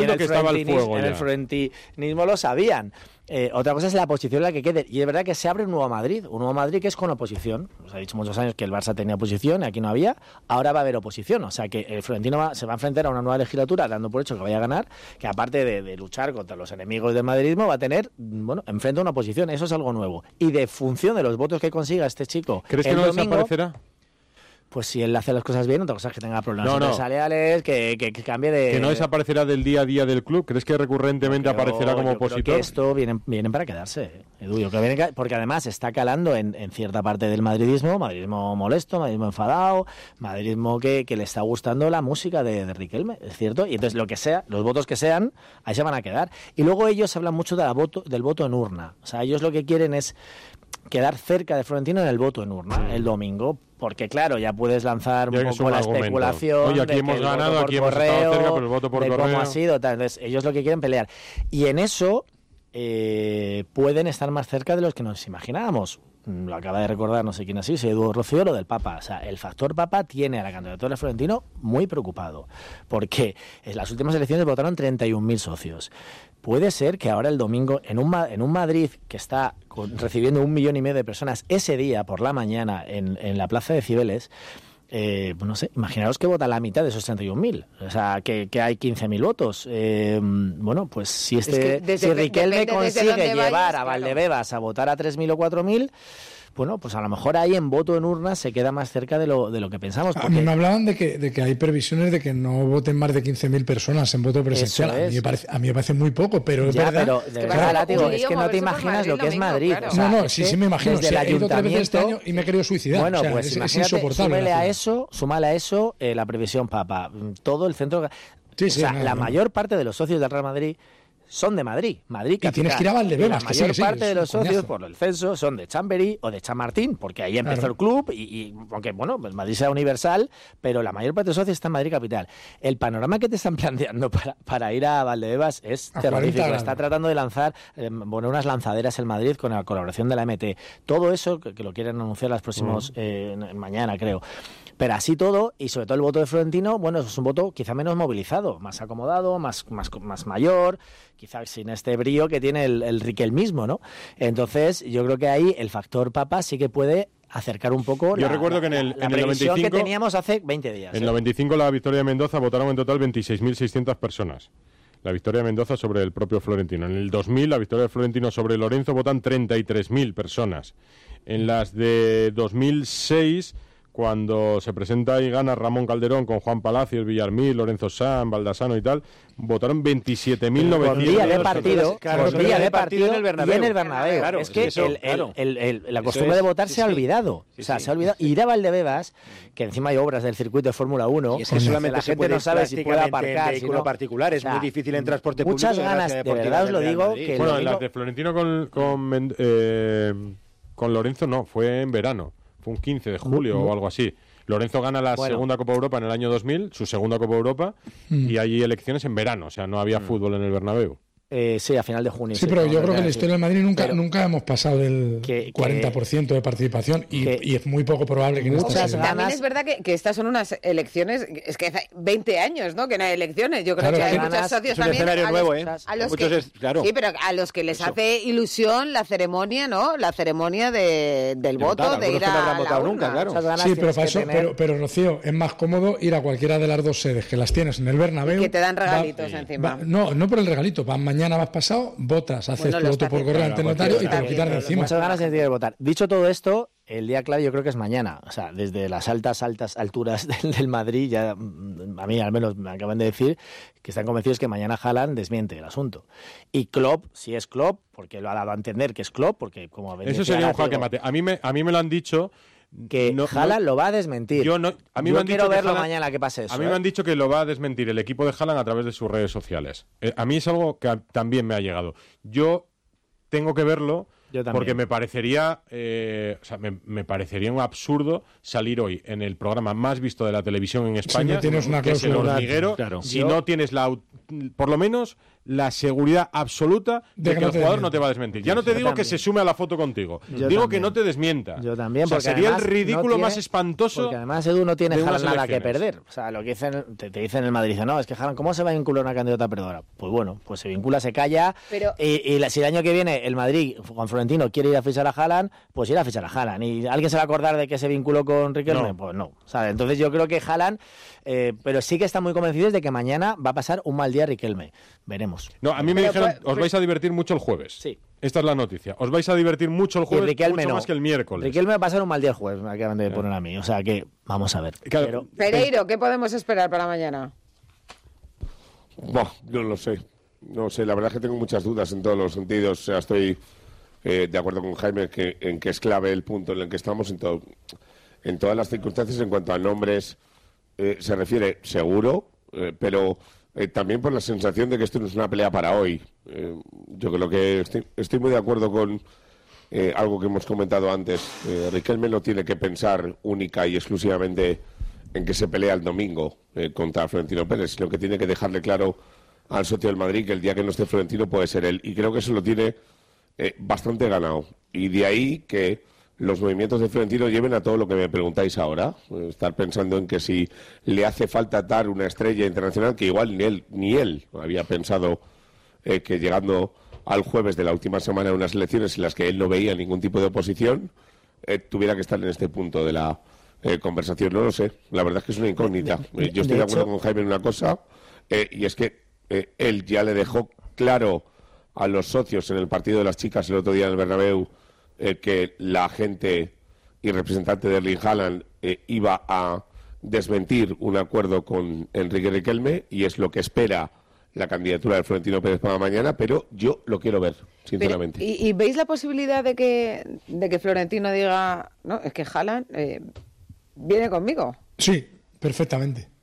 florentinismo lo sabían. Otra cosa es la posición en la que quede. Y es verdad que se abre un nuevo Madrid que es con oposición. Os ha dicho muchos años que el Barça tenía oposición y aquí no había. Ahora va a haber oposición. O sea que el Florentino se va a enfrentar a una nueva legislatura, dando por hecho que vaya a ganar, que aparte de luchar contra los enemigos del madridismo, va a tener, enfrenta una oposición. Eso es algo nuevo. Y de función de los votos que consiga este chico, ¿crees que no desaparecerá? Pues si él hace las cosas bien, otra cosa es que tenga problemas empresariales, que cambie de... ¿Que no desaparecerá del día a día del club? ¿Crees que recurrentemente aparecerá como opositor? Creo que esto vienen para quedarse, Edu. Porque además está calando en cierta parte del madridismo molesto, madridismo enfadado, madridismo que le está gustando la música de Riquelme, es cierto. Y entonces los votos que sean, ahí se van a quedar. Y luego ellos hablan mucho del voto en urna. O sea, ellos lo que quieren es quedar cerca de Florentino en el voto en urna el domingo, porque claro, ya puedes lanzar un poco la especulación. Oye, aquí hemos ganado, aquí hemos estado cerca, pero el voto por correo, cómo ha sido, tal. Entonces, ellos lo que quieren pelear. Y en eso pueden estar más cerca de los que nos imaginábamos. Lo acaba de recordar, no sé quién así, si Edu Rocío, lo del Papa. O sea, el factor Papa tiene a la candidatura de Florentino muy preocupado, porque en las últimas elecciones votaron 31.000 socios. Puede ser que ahora el domingo, en un Madrid que está recibiendo 1,5 millones de personas ese día por la mañana en la plaza de Cibeles, no sé, imaginaros que vota la mitad de esos 31.000, o sea, que hay 15.000 votos. Pues si Riquelme consigue llevar a Valdebebas a votar a 3.000 o 4.000, pues a lo mejor ahí en voto en urna se queda más cerca de lo que pensamos. A mí me hablaban de que hay previsiones de que no voten más de 15.000 personas en voto presencial. A mí me parece muy poco, pero es verdad. Pero de verdad, Látigo, es que no te imaginas lo que es Madrid. Claro. O sea, sí me imagino. Desde el he ido 3 veces este ayuntamiento año y me he querido suicidar. Bueno, es insoportable. Súmale a eso la previsión Papa. Todo el centro... la mayor parte de los socios del Real Madrid son de Madrid capital. Y tienes que ir a Valdebebas. La mayor parte de los socios, por el censo, son de Chamberí o de Chamartín, porque ahí empezó el club, y aunque, pues Madrid sea universal, pero la mayor parte de los socios está en Madrid capital. El panorama que te están planteando para ir a Valdebebas es terrorífico. Está tratando de lanzar, unas lanzaderas en Madrid con la colaboración de la MT. Todo eso, que lo quieren anunciar los próximos, mañana, creo. Pero así todo, y sobre todo el voto de Florentino, bueno, es un voto quizá menos movilizado, más acomodado, más mayor, quizás sin este brío que tiene el riquelmismo, ¿no? Entonces, yo creo que ahí el factor Papa sí que puede acercar un poco Yo recuerdo que en el 95 que teníamos hace 20 días. En el 95 la victoria de Mendoza votaron en total 26.600 personas. La victoria de Mendoza sobre el propio Florentino. En el 2000 la victoria de Florentino sobre Lorenzo votan 33.000 personas. En las de 2006, cuando se presenta y gana Ramón Calderón con Juan Palacios, Villarmil, Lorenzo Sanz, Baldasano y tal, votaron 27.900. Por día de partido, en el Bernabéu. Y en el Bernabéu. Claro, es que eso, la costumbre de votar se ha olvidado. Se ha olvidado. Ir a Valdebebas, que encima hay obras del circuito de Fórmula 1, y es que solamente la gente no sabe si puede aparcar. En vehículo particular, es muy difícil en transporte público. Muchas ganas, de verdad os lo digo. Que bueno, la de Florentino con Lorenzo no, fue en verano. Fue un 15 de julio o algo así. Lorenzo gana la segunda Copa Europa en el año 2000, su segunda Copa Europa, y hay elecciones en verano, o sea, no había fútbol en el Bernabéu. Sí, a final de junio. Sí, pero yo creo que en la historia del Madrid nunca hemos pasado del 40% de participación y es muy poco probable que en esta sea. También es verdad que estas son unas elecciones, es que hace 20 años, ¿no? Que no hay elecciones. Yo creo que hay muchos socios también. Es un escenario nuevo, Sí, pero a los que les hace ilusión la ceremonia, ¿no? La ceremonia del voto, de ir a la urna. Sí, pero para eso, pero Rocío, es más cómodo ir a cualquiera de las dos sedes que las tienes en el Bernabéu. Y que te dan regalitos encima. No por el regalito, mañana vas pasado, votas, haces tu voto por correo ante el notario y te lo quitan de encima. Muchas ganas de votar. Dicho todo esto, el día clave yo creo que es mañana. O sea, desde las altas alturas del Madrid, ya a mí al menos me acaban de decir que están convencidos que mañana Haaland desmiente el asunto. Y Klopp, si es Klopp, porque lo ha dado a entender que es Klopp, porque como eso sería un jaque mate. A mí me lo han dicho que Haaland lo va a desmentir. Yo quiero verlo mañana que pase eso. A mí me han dicho que lo va a desmentir el equipo de Haaland a través de sus redes sociales. A mí es algo que también me ha llegado. Yo tengo que verlo porque me parecería me parecería un absurdo salir hoy en el programa más visto de la televisión en España, si no tienes que es El Hormiguero, si no tienes por lo menos la seguridad absoluta de que el jugador no te va a desmentir. Ya no te digo que se sume a la foto contigo. Digo que no te desmienta. Yo también. O sea, sería el ridículo más espantoso. Porque además Edu no tiene Haaland nada que perder. O sea, lo que te dicen en el Madrid, no, es que Haaland, ¿cómo se va a vincular una candidata perdedora? Pues bueno, pues se vincula, se calla. Y si el año que viene el Madrid con Florentino quiere ir a fichar a Haaland, pues ir a fichar a Haaland. ¿Y alguien se va a acordar de que se vinculó con Riquelme? Pues no. O sea, entonces yo creo que Haaland, pero sí que están muy convencidos de que mañana va a pasar un mal día Riquelme. Veremos. No, a mí me dijeron, os vais a divertir mucho el jueves. Sí. Esta es la noticia. Os vais a divertir mucho el jueves, mucho más que el miércoles. Riquelme va a pasar un mal día el jueves, me acaban de poner a mí. O sea que, vamos a ver. Claro, Pereiro, ¿qué podemos esperar para mañana? No lo sé. No sé, la verdad es que tengo muchas dudas en todos los sentidos. O sea, estoy de acuerdo con Jaime en que es clave el punto en el que estamos en todas las circunstancias. En cuanto a nombres se refiere, seguro, pero también por la sensación de que esto no es una pelea para hoy. Yo creo que estoy muy de acuerdo con algo que hemos comentado antes. Riquelme no tiene que pensar única y exclusivamente en que se pelea el domingo contra Florentino Pérez, sino que tiene que dejarle claro al socio del Madrid que el día que no esté Florentino puede ser él. Y creo que eso lo tiene bastante ganado. Y de ahí que los movimientos de Florentino lleven a todo lo que me preguntáis ahora. Estar pensando en que si le hace falta dar una estrella internacional, que igual ni él había pensado que llegando al jueves de la última semana de unas elecciones en las que él no veía ningún tipo de oposición, tuviera que estar en este punto de la conversación. No lo sé. La verdad es que es una incógnita. Yo estoy de acuerdo con Jaime en una cosa, y es que él ya le dejó claro a los socios en el partido de las chicas el otro día en el Bernabéu que la gente y representante de Erling Haaland iba a desmentir un acuerdo con Enrique Riquelme, y es lo que espera la candidatura de Florentino Pérez para mañana, pero yo lo quiero ver, sinceramente. ¿Y veis la posibilidad de que Florentino diga, no, es que Haaland viene conmigo? Sí, perfectamente.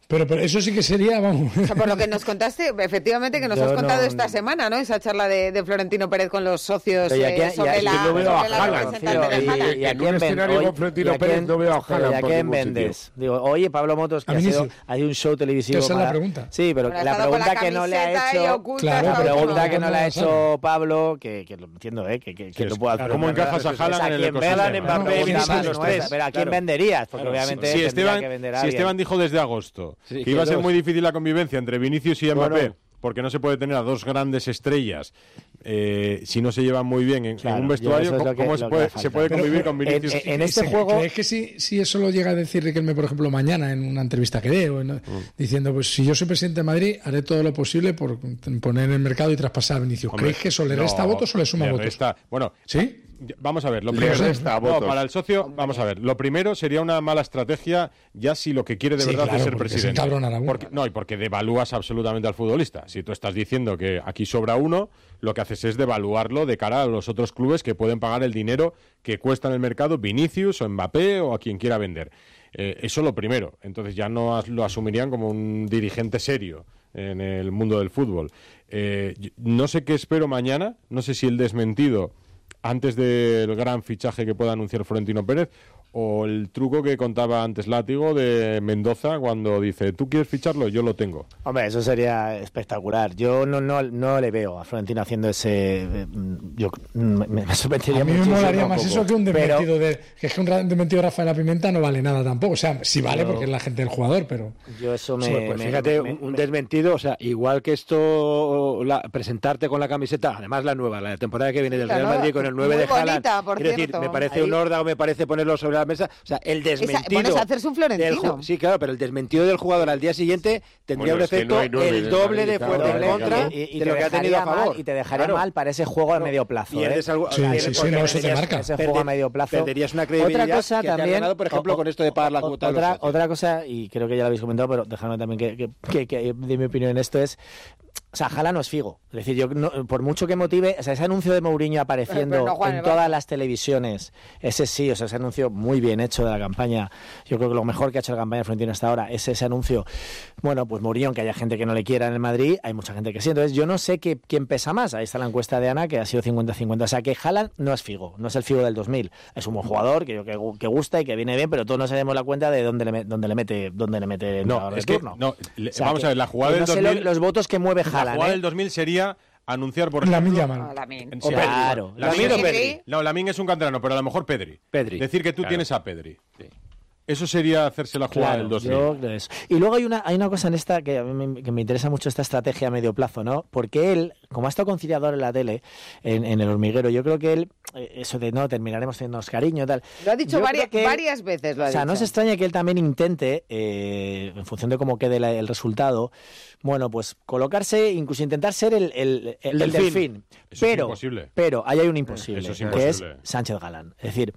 Pero eso sí que sería, vamos... O sea, por lo que nos contaste, efectivamente, que nos has contado esta semana, ¿no? Esa charla de Florentino Pérez con los socios sobre la representante. Y aquí en un escenario con Florentino Pérez no veo a Haaland. ¿Y a quién vendes? Digo, oye, Pablo Motos, que hay un show televisivo. Esa es la pregunta. Sí, pero la pregunta que no le ha hecho... La pregunta que no le ha hecho Pablo, que lo entiendo, que lo pueda hacer. ¿Cómo encajas a Haaland en el ecosistema? Pero ¿a quién venderías? Porque obviamente tendría que vender a alguien. Si Esteban dijo desde agosto que iba a ser muy difícil la convivencia entre Vinicius y Mbappé, porque no se puede tener a dos grandes estrellas si no se llevan muy bien en un vestuario. ¿Cómo se puede convivir con Vinicius? En este juego... ¿Crees que si eso lo llega a decir Riquelme, por ejemplo, mañana en una entrevista que dé, diciendo, pues si yo soy presidente de Madrid, haré todo lo posible por poner en el mercado y traspasar a Vinicius? ¿Creéis que eso le resta votos o le suma votos? Bueno, ¿sí? Vamos a ver, lo primero, para el socio, vamos a ver, lo primero sería una mala estrategia ya si lo que quiere de verdad es ser presidente. Porque devalúas absolutamente al futbolista. Si tú estás diciendo que aquí sobra uno, lo que haces es devaluarlo de cara a los otros clubes que pueden pagar el dinero que cuesta en el mercado Vinicius o Mbappé o a quien quiera vender. Eso lo primero. Entonces ya no lo asumirían como un dirigente serio en el mundo del fútbol. No sé qué espero mañana, no sé si el desmentido antes del gran fichaje que pueda anunciar Florentino Pérez o el truco que contaba antes Látigo de Mendoza cuando dice, ¿tú quieres ficharlo? Yo lo tengo. Hombre, eso sería espectacular. Yo no le veo a Florentino haciendo ese... me sorprendería mucho. A mí me molaría más eso que un desmentido que es que un desmentido de Rafael La Pimienta no vale nada tampoco. O sea, sí vale porque es la gente del jugador, pero... Yo eso fíjate, un desmentido, o sea, igual que esto, presentarte con la camiseta, además la nueva, la temporada que viene del Real Madrid con el 9 de Haaland. Es decir, me parece un horda o me parece ponerlo sobre la mesa. O sea, el desmentido. Hacerse un Florentino. Sí, claro, pero el desmentido del jugador al día siguiente tendría un efecto el doble de fuerte en contra de lo que ha tenido a favor. Y te dejaría mal para ese juego a medio plazo. Pierdes algo. Sí, no se te marca. Ese juego a medio plazo. Perderías una credibilidad otra cosa que también, te ha ganado, por ejemplo, con esto de pagar la cuota. Otra cosa, y creo que ya lo habéis comentado, pero dejadme también que de mi opinión en esto es... O sea, Haaland no es Figo. Es decir, yo por mucho que motive, o sea, ese anuncio de Mourinho apareciendo en todas las televisiones, ese sí, o sea, ese anuncio muy bien hecho de la campaña. Yo creo que lo mejor que ha hecho la campaña de Florentino hasta ahora es ese anuncio. Bueno, pues Mourinho, aunque haya gente que no le quiera en el Madrid, hay mucha gente que sí. Entonces, yo no sé quién pesa más. Ahí está la encuesta de Ana, que ha sido 50-50. O sea, que Haaland no es Figo, no es el Figo del 2000. Es un buen jugador, que gusta y que viene bien, pero todos nos damos la cuenta de dónde le mete el entrenador de turno. Vamos a ver, la jugada del 2000... los votos que mueve Haaland. La jugada del 2000 sería anunciar, por ejemplo... Lamine. Claro. ¿Lamine o Pedri? No, Lamine es un canterano, pero a lo mejor Pedri. Decir que tú tienes a Pedri. Sí. Eso sería hacerse la jugada del 2000. Yo creo eso. Y luego hay una cosa en esta que a mí me interesa mucho, esta estrategia a medio plazo, ¿no? Porque él, como ha estado conciliador en la tele, en El Hormiguero, yo creo que él, eso de no, terminaremos teniéndonos cariño, tal. Lo ha dicho varias veces, lo ha dicho. O sea, no se extraña que él también intente, en función de cómo quede el resultado, bueno, pues colocarse, incluso intentar ser el delfín. Eso es imposible. Pero ahí hay un imposible, que es Sánchez Galán. Es decir,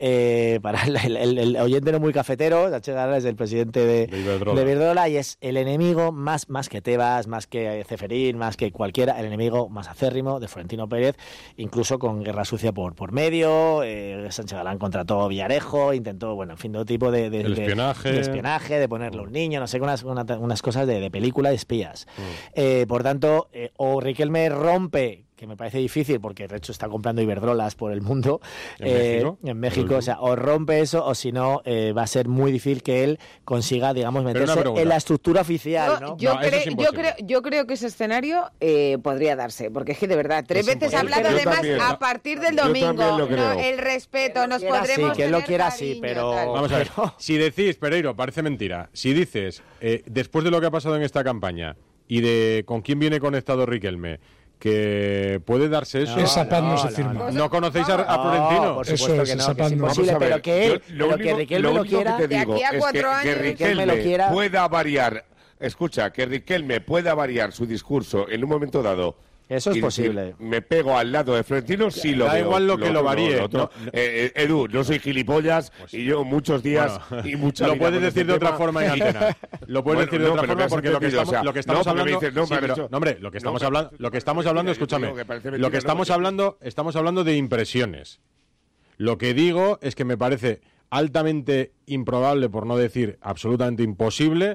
para el oyente no muy cafetero, Sánchez Galán es el presidente de Iberdrola y es el enemigo más que Tebas, más que Ceferín, más que cualquiera, el enemigo más acérrimo de Florentino Pérez, incluso con guerra sucia por medio. Sánchez Galán contrató a Villarejo, intentó, bueno, en fin, todo tipo de espionaje, de ponerle un niño, no sé, unas cosas de película de espías. Por tanto, o Riquelme rompe, que me parece difícil porque de hecho está comprando Iberdrolas por el mundo en México, o sea, o rompe eso o si no va a ser muy difícil que él consiga, digamos, meterse en la estructura oficial, ¿no? Yo creo que ese escenario podría darse, porque es que de verdad, 3 veces ha hablado además a partir del domingo, el respeto, nos podremos... Sí, que él lo quiera así, pero... Vamos a ver, si decís, Pereiro, parece mentira, si dices, después de lo que ha pasado en esta campaña y de con quién viene conectado Riquelme, que puede darse eso. Esa paz no se firma. ¿No conocéis a Florentino? Por supuesto que no, que es imposible, pero que Riquelme lo quiera, de aquí a 4 años, que Riquelme pueda variar. Escucha, que Riquelme pueda variar su discurso en un momento dado. Eso es posible. Me pego al lado de Florentino, sí lo veo. Da igual lo que lo varíe. Edu, no soy gilipollas y yo muchos días y mucha lo puedes decir de otra forma en antena. Lo puedes decir de otra forma porque lo que estamos hablando... lo que estamos hablando, escúchame. Lo que estamos hablando de impresiones. Lo que digo es que me parece altamente improbable, por no decir absolutamente imposible,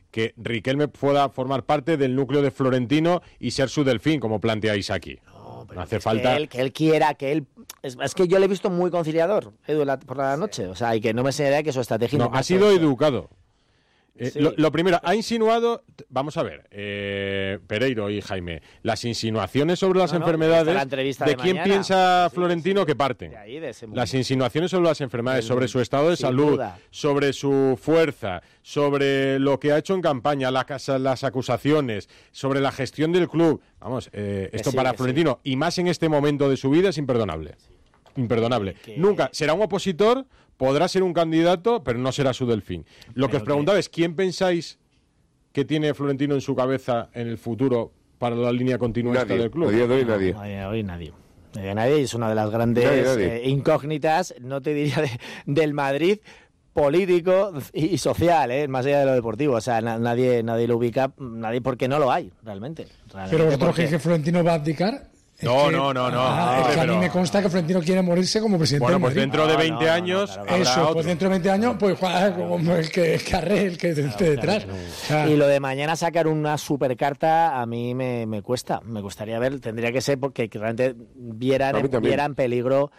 que Riquelme pueda formar parte del núcleo de Florentino y ser su delfín, como planteáis aquí. No hace falta que él quiera, que él... Es que yo le he visto muy conciliador, Edu, por la noche. O sea, y que no me señala que su estrategia... No, ha sido educado. Sí. Lo primero, ha insinuado, vamos a ver, Pereiro y Jaime, las insinuaciones sobre las enfermedades, ¿de quién piensa Florentino que parten? Las insinuaciones sobre las enfermedades, sobre su estado de salud, sobre su fuerza, sobre lo que ha hecho en campaña, las acusaciones, sobre la gestión del club. Vamos, esto para Florentino, y más en este momento de su vida, es imperdonable. Imperdonable. Nunca será un opositor, podrá ser un candidato, pero no será su delfín. Lo que os preguntaba es, ¿quién pensáis que tiene Florentino en su cabeza en el futuro para la línea continuista del club? Hoy nadie. Nadie, es una de las grandes incógnitas, no te diría del Madrid, político y social, más allá de lo deportivo. O sea, nadie lo ubica, nadie, porque no lo hay, realmente. Pero vosotros creéis que Florentino va a abdicar. No. Es que a mí me consta que Florentino quiere morirse como presidente del Madrid. Pues dentro de 20 años eso, pues dentro de 20 años, pues como el que esté detrás. Y lo de mañana sacar una supercarta a mí me cuesta. Me gustaría ver, tendría que ser porque realmente vieran peligro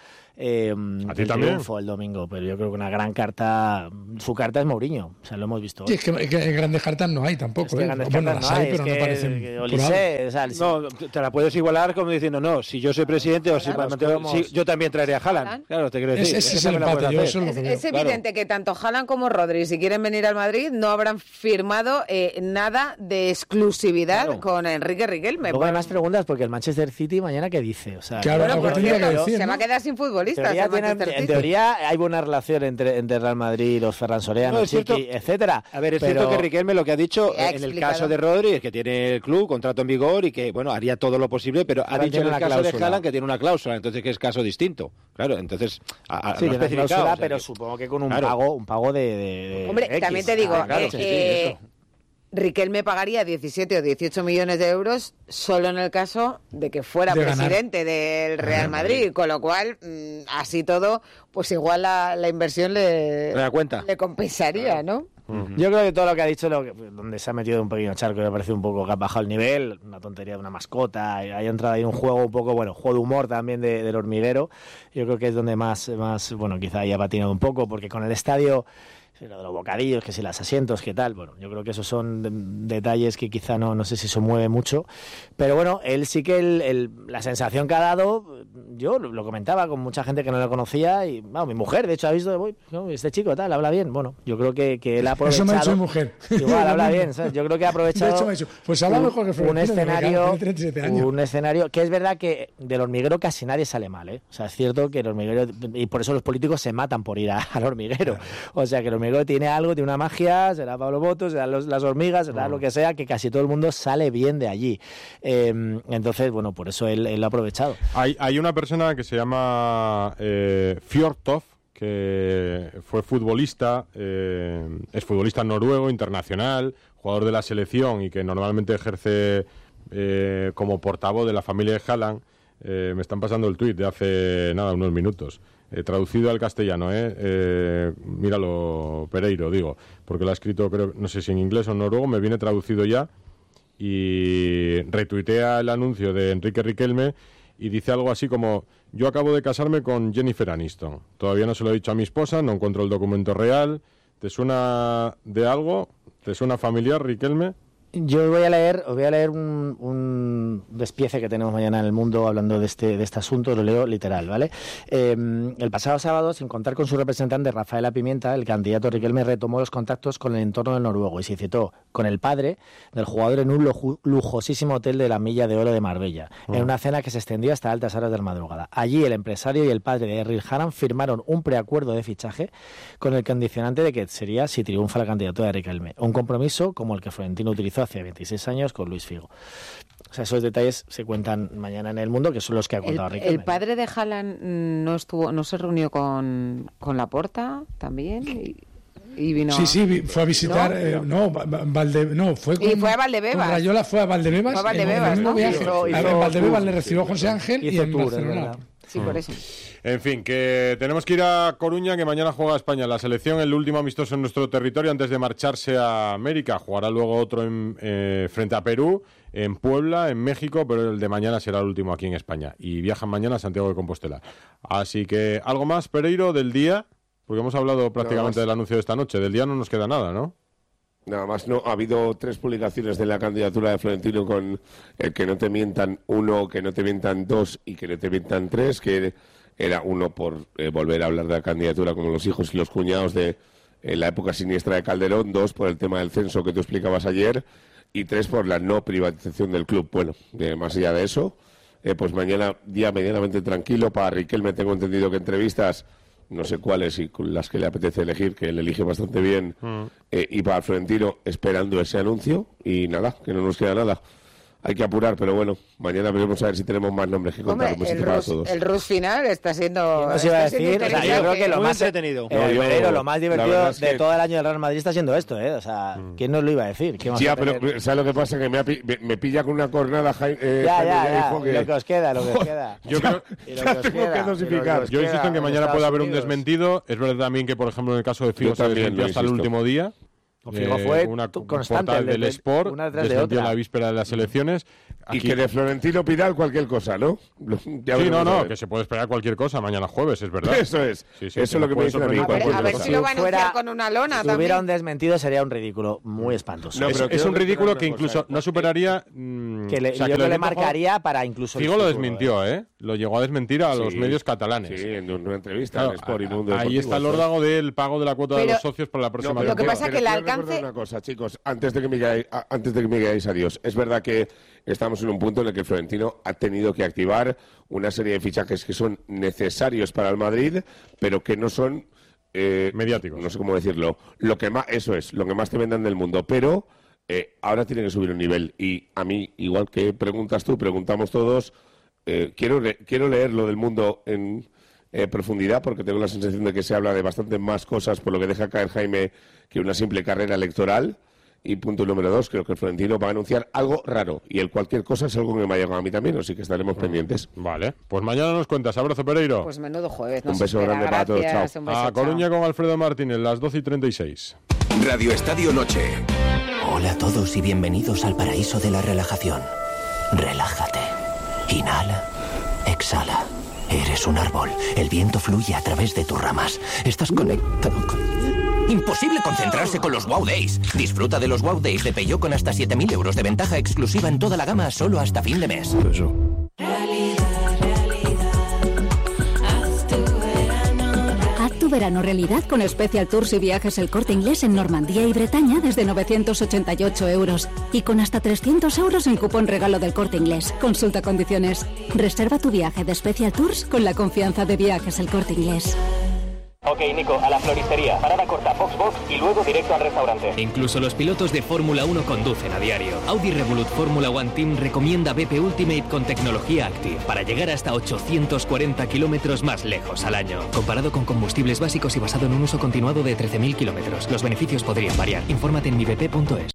el triunfo el domingo, pero yo creo que una gran carta, su carta es Mourinho, o sea, lo hemos visto. Sí, es que grandes cartas no hay tampoco. Bueno, las hay, pero no parecen. No, te la puedes igualar como diciendo, no, si yo soy presidente o si yo también traería a Haaland. Claro, te quiero decir. Ese es el empate. Es evidente que tanto Haaland como Rodri, si quieren venir al Madrid, no habrán firmado nada de exclusividad con Enrique Riquelme. Luego hay más preguntas porque el Manchester City mañana, ¿qué dice? O sea, claro, se va a quedar sin futbolistas. En teoría hay buena relación entre Real Madrid, los Ferran Soriano, Chiqui, etcétera. A ver, es cierto que Riquelme lo que ha dicho en el caso de Rodri es que tiene el club, contrato en vigor y que, bueno, haría todo lo posible, pero ha dicho en el caso de Haaland que tiene una cláusula, entonces que es caso distinto. Claro, entonces sí, tiene una cláusula, pero supongo que con un pago de Hombre, X. también te digo, Riquelme pagaría 17 o 18 millones de euros solo en el caso de que fuera presidente del Real Madrid, con lo cual, así todo, pues igual la inversión le compensaría, ¿no? Yo creo que todo lo que ha dicho, donde se ha metido un pequeño charco, me parece un poco que ha bajado el nivel, una tontería de una mascota, hay entrado ahí un juego un poco, juego de humor también del hormiguero. Yo creo que es donde más quizá haya patinado un poco, porque con el estadio, lo de los bocadillos, que si los asientos, que tal, yo creo que esos son detalles que quizá no sé si se mueve mucho, pero bueno, él sí que la sensación que ha dado, yo lo comentaba con mucha gente que no lo conocía, y mi mujer, de hecho, ha visto, este chico tal, habla bien, yo creo que él ha aprovechado. Eso me ha dicho mi mujer. Igual, habla bien, ¿sabes? Yo creo que ha aprovechado. De hecho, me ha dicho, pues habla mejor que Florentino, un escenario que es verdad que del hormiguero casi nadie sale mal, O sea, es cierto que el hormiguero, y por eso los políticos se matan por ir al hormiguero, o sea, que el hormiguero tiene algo, tiene una magia, será Pablo Botos, será las hormigas, será lo que sea, que casi todo el mundo sale bien de allí. Entonces, por eso él lo ha aprovechado. Hay una persona que se llama Fjørtoft, que fue futbolista, es futbolista noruego, internacional, jugador de la selección y que normalmente ejerce como portavoz de la familia de Haaland. Me están pasando el tuit de hace unos minutos. Traducido al castellano, míralo, Pereiro, digo, porque lo ha escrito, creo, no sé si en inglés o en noruego, me viene traducido ya, y retuitea el anuncio de Enrique Riquelme y dice algo así como: yo acabo de casarme con Jennifer Aniston, todavía no se lo he dicho a mi esposa, no encuentro el documento real. ¿Te suena de algo? ¿Te suena familiar, Riquelme? Yo os voy a leer un despiece que tenemos mañana en El Mundo hablando de este asunto, lo leo literal, ¿vale? El pasado sábado, sin contar con su representante Rafaela Pimienta, el candidato Riquelme retomó los contactos con el entorno del noruego y se citó con el padre del jugador en un lujosísimo hotel de la Milla de Oro de Marbella, en una cena que se extendió hasta altas horas de la madrugada. Allí el empresario y el padre de Erling Haaland firmaron un preacuerdo de fichaje con el condicionante de que sería si triunfa la candidatura de Riquelme, un compromiso como el que Florentino utilizó hace 26 años con Luis Figo. O sea, esos detalles se cuentan mañana en El Mundo, que son los que ha contado Riquelme. ¿El padre de Haaland no se reunió con Laporta también? Y vino... Sí, fue a visitar... fue a Valdebebas. Con Rayola fue a Valdebebas. ¿no? En Valdebebas le recibió José Ángel y en Barcelona. Sí, por eso. En fin, que tenemos que ir a Coruña, que mañana juega España. La selección, el último amistoso en nuestro territorio antes de marcharse a América. Jugará luego otro frente a Perú, en Puebla, en México, pero el de mañana será el último aquí en España. Y viajan mañana a Santiago de Compostela. Así que, ¿algo más, Pereiro, del día? Porque hemos hablado prácticamente del anuncio de esta noche. Del día no nos queda nada, ¿no? Nada más, no. Ha habido 3 publicaciones de la candidatura de Florentino con el que no te mientan 1, que no te mientan 2 y que no te mientan 3, que era 1 por volver a hablar de la candidatura como los hijos y los cuñados de la época siniestra de Calderón, 2 por el tema del censo que tú explicabas ayer y 3 por la no privatización del club. Bueno, más allá de eso, pues mañana día medianamente tranquilo. Para Riquelme tengo entendido que entrevistas, no sé cuáles y las que le apetece elegir, que él elige bastante bien, y para Florentino esperando ese anuncio y nada, que no nos queda nada. Hay que apurar, pero bueno, mañana veremos a ver si tenemos más nombres que contar. El Rus final está siendo... ¿Qué iba a decir? O sea, yo creo que lo más entretenido. Lo más divertido de todo el año del Real Madrid está siendo esto, ¿eh? O sea, ¿quién nos lo iba a decir? Ya, pero ¿sabes lo que pasa? Que me pilla con una cornada ya. Lo que os queda. Yo creo tengo que dosificar. Yo insisto en que mañana puede haber un desmentido. Es verdad también que, por ejemplo, en el caso de Figo se desmentió hasta el último día. Figo fue una constante del Sport, desmentió la víspera de las elecciones. Y que de Florentino Pidal cualquier cosa, ¿no? Que se puede esperar cualquier cosa mañana jueves, es verdad. Eso es. Eso es lo que me dice a mí. A ver si lo va a anunciar con una lona también. Si hubiera un desmentido sería un ridículo muy espantoso. No, es un ridículo que incluso no superaría... yo le marcaría para incluso... Figo lo desmintió, lo llegó a desmentir a los medios catalanes. Sí, en una entrevista en Sport y Mundo Deportivo. Ahí está el órdago del pago de la cuota de los socios para la próxima temporada. Lo que pasa es que el alcance... Una cosa, chicos, antes de que me digáis adiós, es verdad que estamos en un punto en el que Florentino ha tenido que activar una serie de fichajes que son necesarios para el Madrid, pero que no son mediáticos. No sé cómo decirlo. Lo que más te vendan del mundo, pero ahora tiene que subir un nivel. Y a mí, igual que preguntas tú, preguntamos todos. Quiero leer lo del mundo en profundidad, porque tengo la sensación de que se habla de bastante más cosas por lo que deja caer Jaime que una simple carrera electoral. Y punto número 2, creo que el Florentino va a anunciar algo raro, y el cualquier cosa es algo que me ha llegado a mí también, así que estaremos pendientes. Vale, pues mañana nos cuentas. Abrazo, Pereiro. Pues menudo jueves. Un beso grande para todos. Chao. A Coruña con Alfredo Martínez, las 12:36. Radio Estadio Noche. Hola a todos y bienvenidos al paraíso de la relajación. Relájate. Inhala. Exhala. Eres un árbol. El viento fluye a través de tus ramas. Estás conectado con... Imposible concentrarse con los Wow Days. Disfruta de los Wow Days de Peugeot con hasta 7.000 euros de ventaja exclusiva en toda la gama solo hasta fin de mes. Haz tu verano realidad con Special Tours y Viajes El Corte Inglés en Normandía y Bretaña desde 988 euros. Y con hasta 300 euros en cupón regalo del Corte Inglés. Consulta condiciones. Reserva tu viaje de Special Tours con la confianza de Viajes El Corte Inglés. Ok, Nico, a la floristería, parada corta, box y luego directo al restaurante. Incluso los pilotos de Fórmula 1 conducen a diario. Audi Revolut Fórmula One Team recomienda BP Ultimate con tecnología Active para llegar hasta 840 kilómetros más lejos al año. Comparado con combustibles básicos y basado en un uso continuado de 13.000 kilómetros. Los beneficios podrían variar. Infórmate en mibp.es.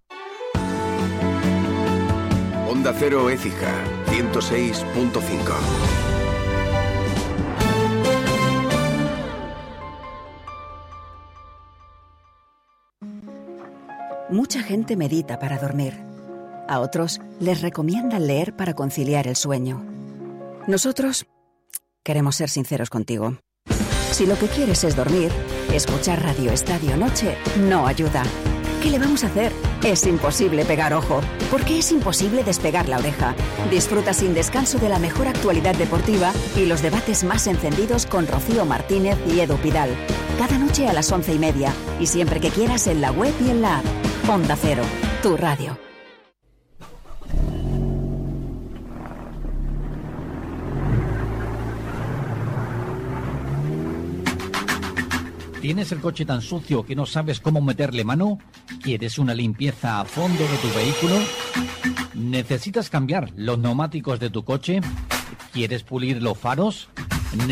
Onda Cero Écija, 106.5. Mucha gente medita para dormir. A otros les recomiendan leer para conciliar el sueño. Nosotros queremos ser sinceros contigo. Si lo que quieres es dormir, escuchar Radio Estadio Noche no ayuda. ¿Qué le vamos a hacer? Es imposible pegar ojo, porque es imposible despegar la oreja. Disfruta sin descanso de la mejor actualidad deportiva y los debates más encendidos con Rocío Martínez y Edu Pidal. Cada noche a las 11:30 y siempre que quieras en la web y en la app. Onda Cero, tu radio. ¿Tienes el coche tan sucio que no sabes cómo meterle mano? ¿Quieres una limpieza a fondo de tu vehículo? ¿Necesitas cambiar los neumáticos de tu coche? ¿Quieres pulir los faros?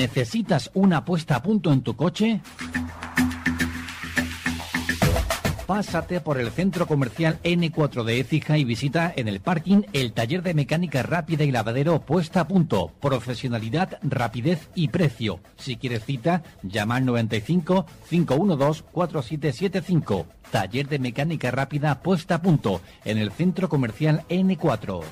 ¿Necesitas una puesta a punto en tu coche? pásate por el centro comercial N4 de Écija y visita en el parking el taller de mecánica rápida y lavadero puesta a punto. Profesionalidad, rapidez y precio. Si quieres cita, llama al 95 512 4775. Taller de mecánica rápida puesta a punto en el centro comercial N4.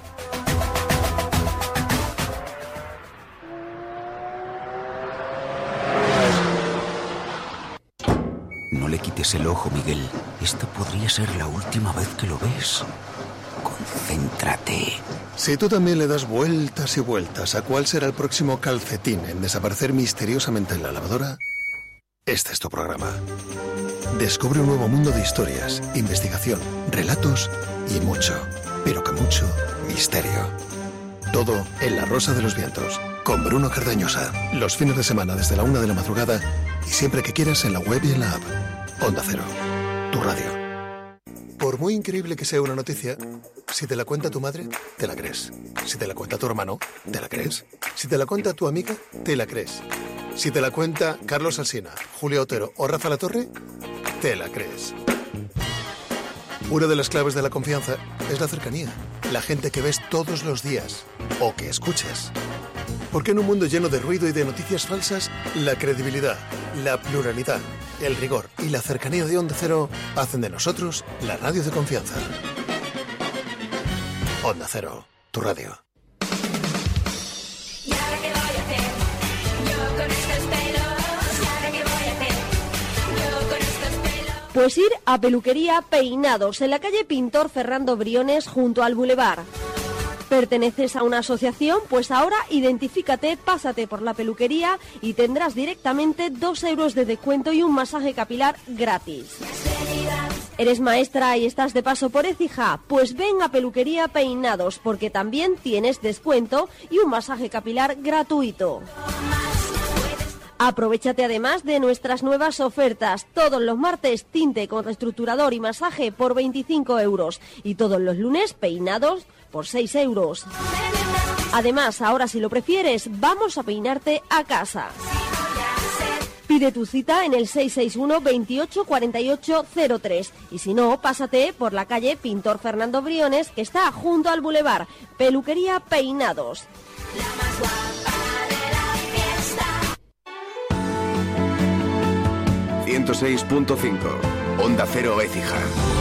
No le quites el ojo, Miguel. Esta podría ser la última vez que lo ves. Concéntrate. Si tú también le das vueltas y vueltas a cuál será el próximo calcetín en desaparecer misteriosamente en la lavadora, este es tu programa. Descubre un nuevo mundo de historias, investigación, relatos y mucho, pero que mucho, misterio. Todo en La Rosa de los Vientos, con Bruno Cardañosa. Los fines de semana desde la 1 de la madrugada y siempre que quieras en la web y en la app. Onda Cero, tu radio. Por muy increíble que sea una noticia, si te la cuenta tu madre, te la crees. Si te la cuenta tu hermano, te la crees. Si te la cuenta tu amiga, te la crees. Si te la cuenta Carlos Alsina, Julio Otero o Rafa Latorre, te la crees. Una de las claves de la confianza es la cercanía. La gente que ves todos los días o que escuchas. Porque en un mundo lleno de ruido y de noticias falsas, la credibilidad, la pluralidad, el rigor y la cercanía de Onda Cero hacen de nosotros la radio de confianza. Onda Cero, tu radio. Pues ir a Peluquería Peinados, en la calle Pintor Fernando Briones, junto al Boulevard. ¿Perteneces a una asociación? Pues ahora identifícate, pásate por la peluquería y tendrás directamente 2 euros de descuento y un masaje capilar gratis. ¿Eres maestra y estás de paso por Écija? Pues ven a Peluquería Peinados, porque también tienes descuento y un masaje capilar gratuito. Aprovéchate además de nuestras nuevas ofertas. Todos los martes, tinte con reestructurador y masaje por 25 euros. Y todos los lunes, peinados por 6 euros. Además, ahora si lo prefieres, vamos a peinarte a casa. Pide tu cita en el 661 28 48 03. Y si no, pásate por la calle Pintor Fernando Briones, que está junto al Boulevard. Peluquería Peinados. 106.5 Onda Cero Écija.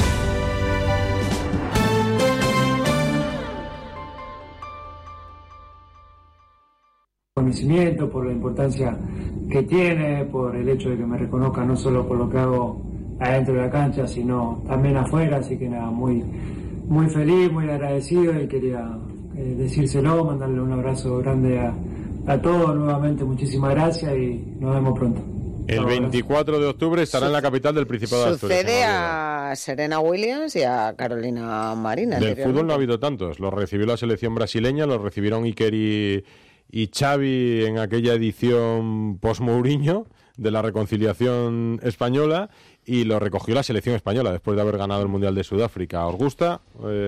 Conocimiento, por la importancia que tiene, por el hecho de que me reconozca no solo por lo que hago adentro de la cancha, sino también afuera, así que nada, muy feliz, muy agradecido y quería decírselo, mandarle un abrazo grande a todos nuevamente, muchísimas gracias y nos vemos pronto. El 24 de octubre estará en la capital del Principado de Asturias. Sucede a Serena Williams y a Carolina Marín. Del fútbol no ha habido tantos. Los recibió la selección brasileña, los recibieron Iker y Xavi en aquella edición post-Mourinho de la reconciliación española y lo recogió la selección española después de haber ganado el Mundial de Sudáfrica. ¿Os gusta?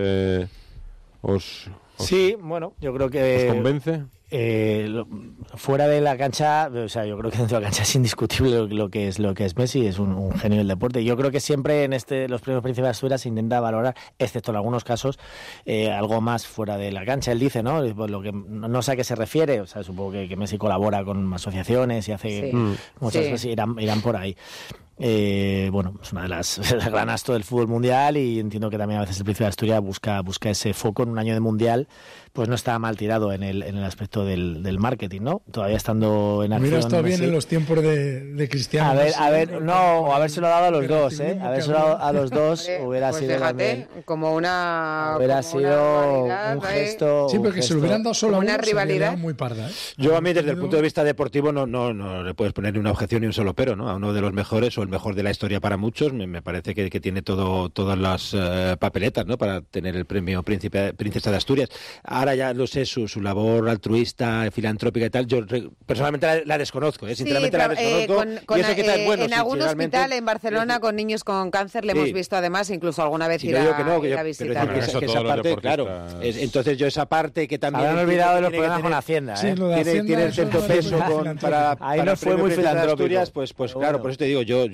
Sí, bueno, yo creo que... ¿Os convence? Fuera de la cancha, o sea, yo creo que dentro de la cancha es indiscutible lo que es Messi, es un genio del deporte. Yo creo que siempre en los premios Príncipe de Asturias se intenta valorar, excepto en algunos casos, algo más fuera de la cancha. Él dice, ¿no? Lo que no sé a qué se refiere, o sea, supongo que Messi colabora con asociaciones y hace muchas cosas, irán por ahí. Bueno, es una de las gran astro del fútbol mundial y entiendo que también a veces el Príncipe de Asturias busca ese foco en un año de mundial, pues no está mal tirado en el aspecto del marketing, ¿no? Todavía estando en acción. Hubiera estado bien en los tiempos de Cristiano. Habérselo dado a los dos, habérselo dado a los dos hubiera pues sido también, como hubiera sido un gesto. Sí, porque se lo hubieran dado solo a una uno, rivalidad muy parda. Yo a mí desde el punto de vista deportivo no le puedes poner ni una objeción ni un solo pero, ¿no? A uno de los mejores o el mejor de la historia para muchos, me parece que tiene todas las papeletas, ¿no? Para tener el premio Princesa de Asturias. Ahora ya lo sé, su labor altruista, filantrópica y tal, yo personalmente la desconozco, sinceramente la desconozco. Y eso que tal, bueno, en algún hospital en Barcelona con niños con cáncer le hemos visto además, incluso alguna vez ir a visitar. Pero esa parte, claro. Entonces yo esa parte que también... Habían olvidado de los problemas con Hacienda. Sí, lo de Hacienda, tiene cierto peso para ahí no fue muy filantrópico. filantrópico. Asturias, pues claro, por eso te digo, yo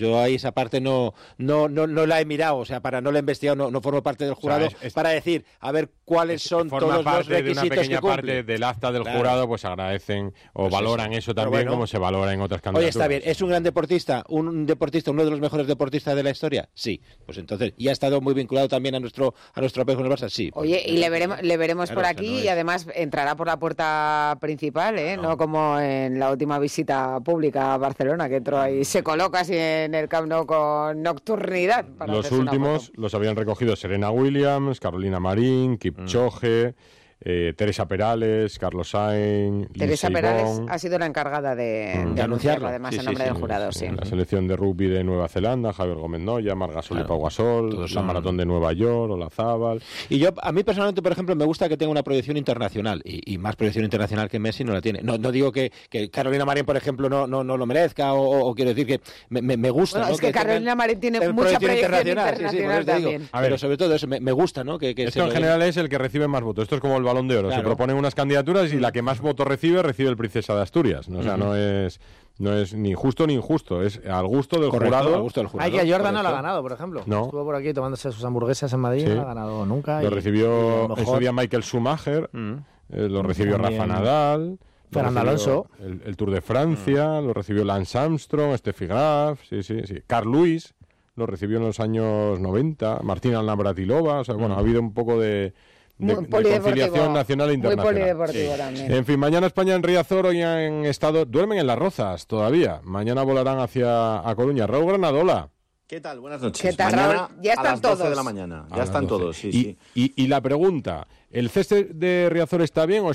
Yo ahí esa parte no la he mirado, o sea, no la he investigado, no formo parte del jurado, para decir, a ver cuáles son todos los requisitos de una pequeña que parte del acta del jurado, pues agradecen o valoran eso también, como se valora en otras candidaturas. Oye, está bien, ¿es un gran deportista, uno de los mejores deportistas de la historia? Sí, pues entonces, y ha estado muy vinculado también a nuestro apego en el Barça, sí. Oye, y le veremos por aquí y además entrará por la puerta principal, no como en la última visita pública a Barcelona, que entró ahí, se coloca así en el Camp Nou con nocturnidad. Los últimos los habían recogido Serena Williams, Carolina Marín, Kipchoge, Teresa Perales, Carlos Sainz, Teresa Perales ha sido la encargada de anunciarlo, además, en nombre del jurado. Sí. La selección de rugby de Nueva Zelanda, Javier Gómez Noya, Margasol y Pau Gasol, la maratón de Nueva York, Olazábal. Y a mí personalmente, por ejemplo, me gusta que tenga una proyección internacional, y más proyección internacional que Messi no la tiene. No digo que Carolina Marín, por ejemplo, no lo merezca, o quiero decir que me gusta. Bueno, es que Carolina Marín tiene mucha proyección internacional también. Pero sobre todo eso, me gusta, ¿no? Esto en general es el que recibe más votos. Esto es como el Balón de Oro. Claro. Se proponen unas candidaturas y la que más votos recibe el Princesa de Asturias. O sea, no es ni justo ni injusto, es al gusto del jurado. Hay que Jordan no la ha ganado, por ejemplo. No. Estuvo por aquí tomándose sus hamburguesas en Madrid, no la ha ganado nunca. Lo recibió en su día Michael Schumacher, lo recibió Rafa Nadal. Fernando Alonso. El Tour de Francia, lo recibió Lance Armstrong, Steffi Graf, sí. Carl Lewis lo recibió en los años 90, Martina Navratilova, o sea, bueno, ha habido un poco de conciliación nacional e internacional. Muy polideportivo también. En fin, mañana España en Riazor, hoy han estado, duermen en Las Rozas todavía. Mañana volarán hacia Coruña. Raúl Granadola. ¿Qué tal? Buenas noches. ¿Qué tal, mañana Raúl? Ya están a las 12 todos. de la mañana. Ya están todos, sí. Y la pregunta, ¿el césped de Riazor está bien o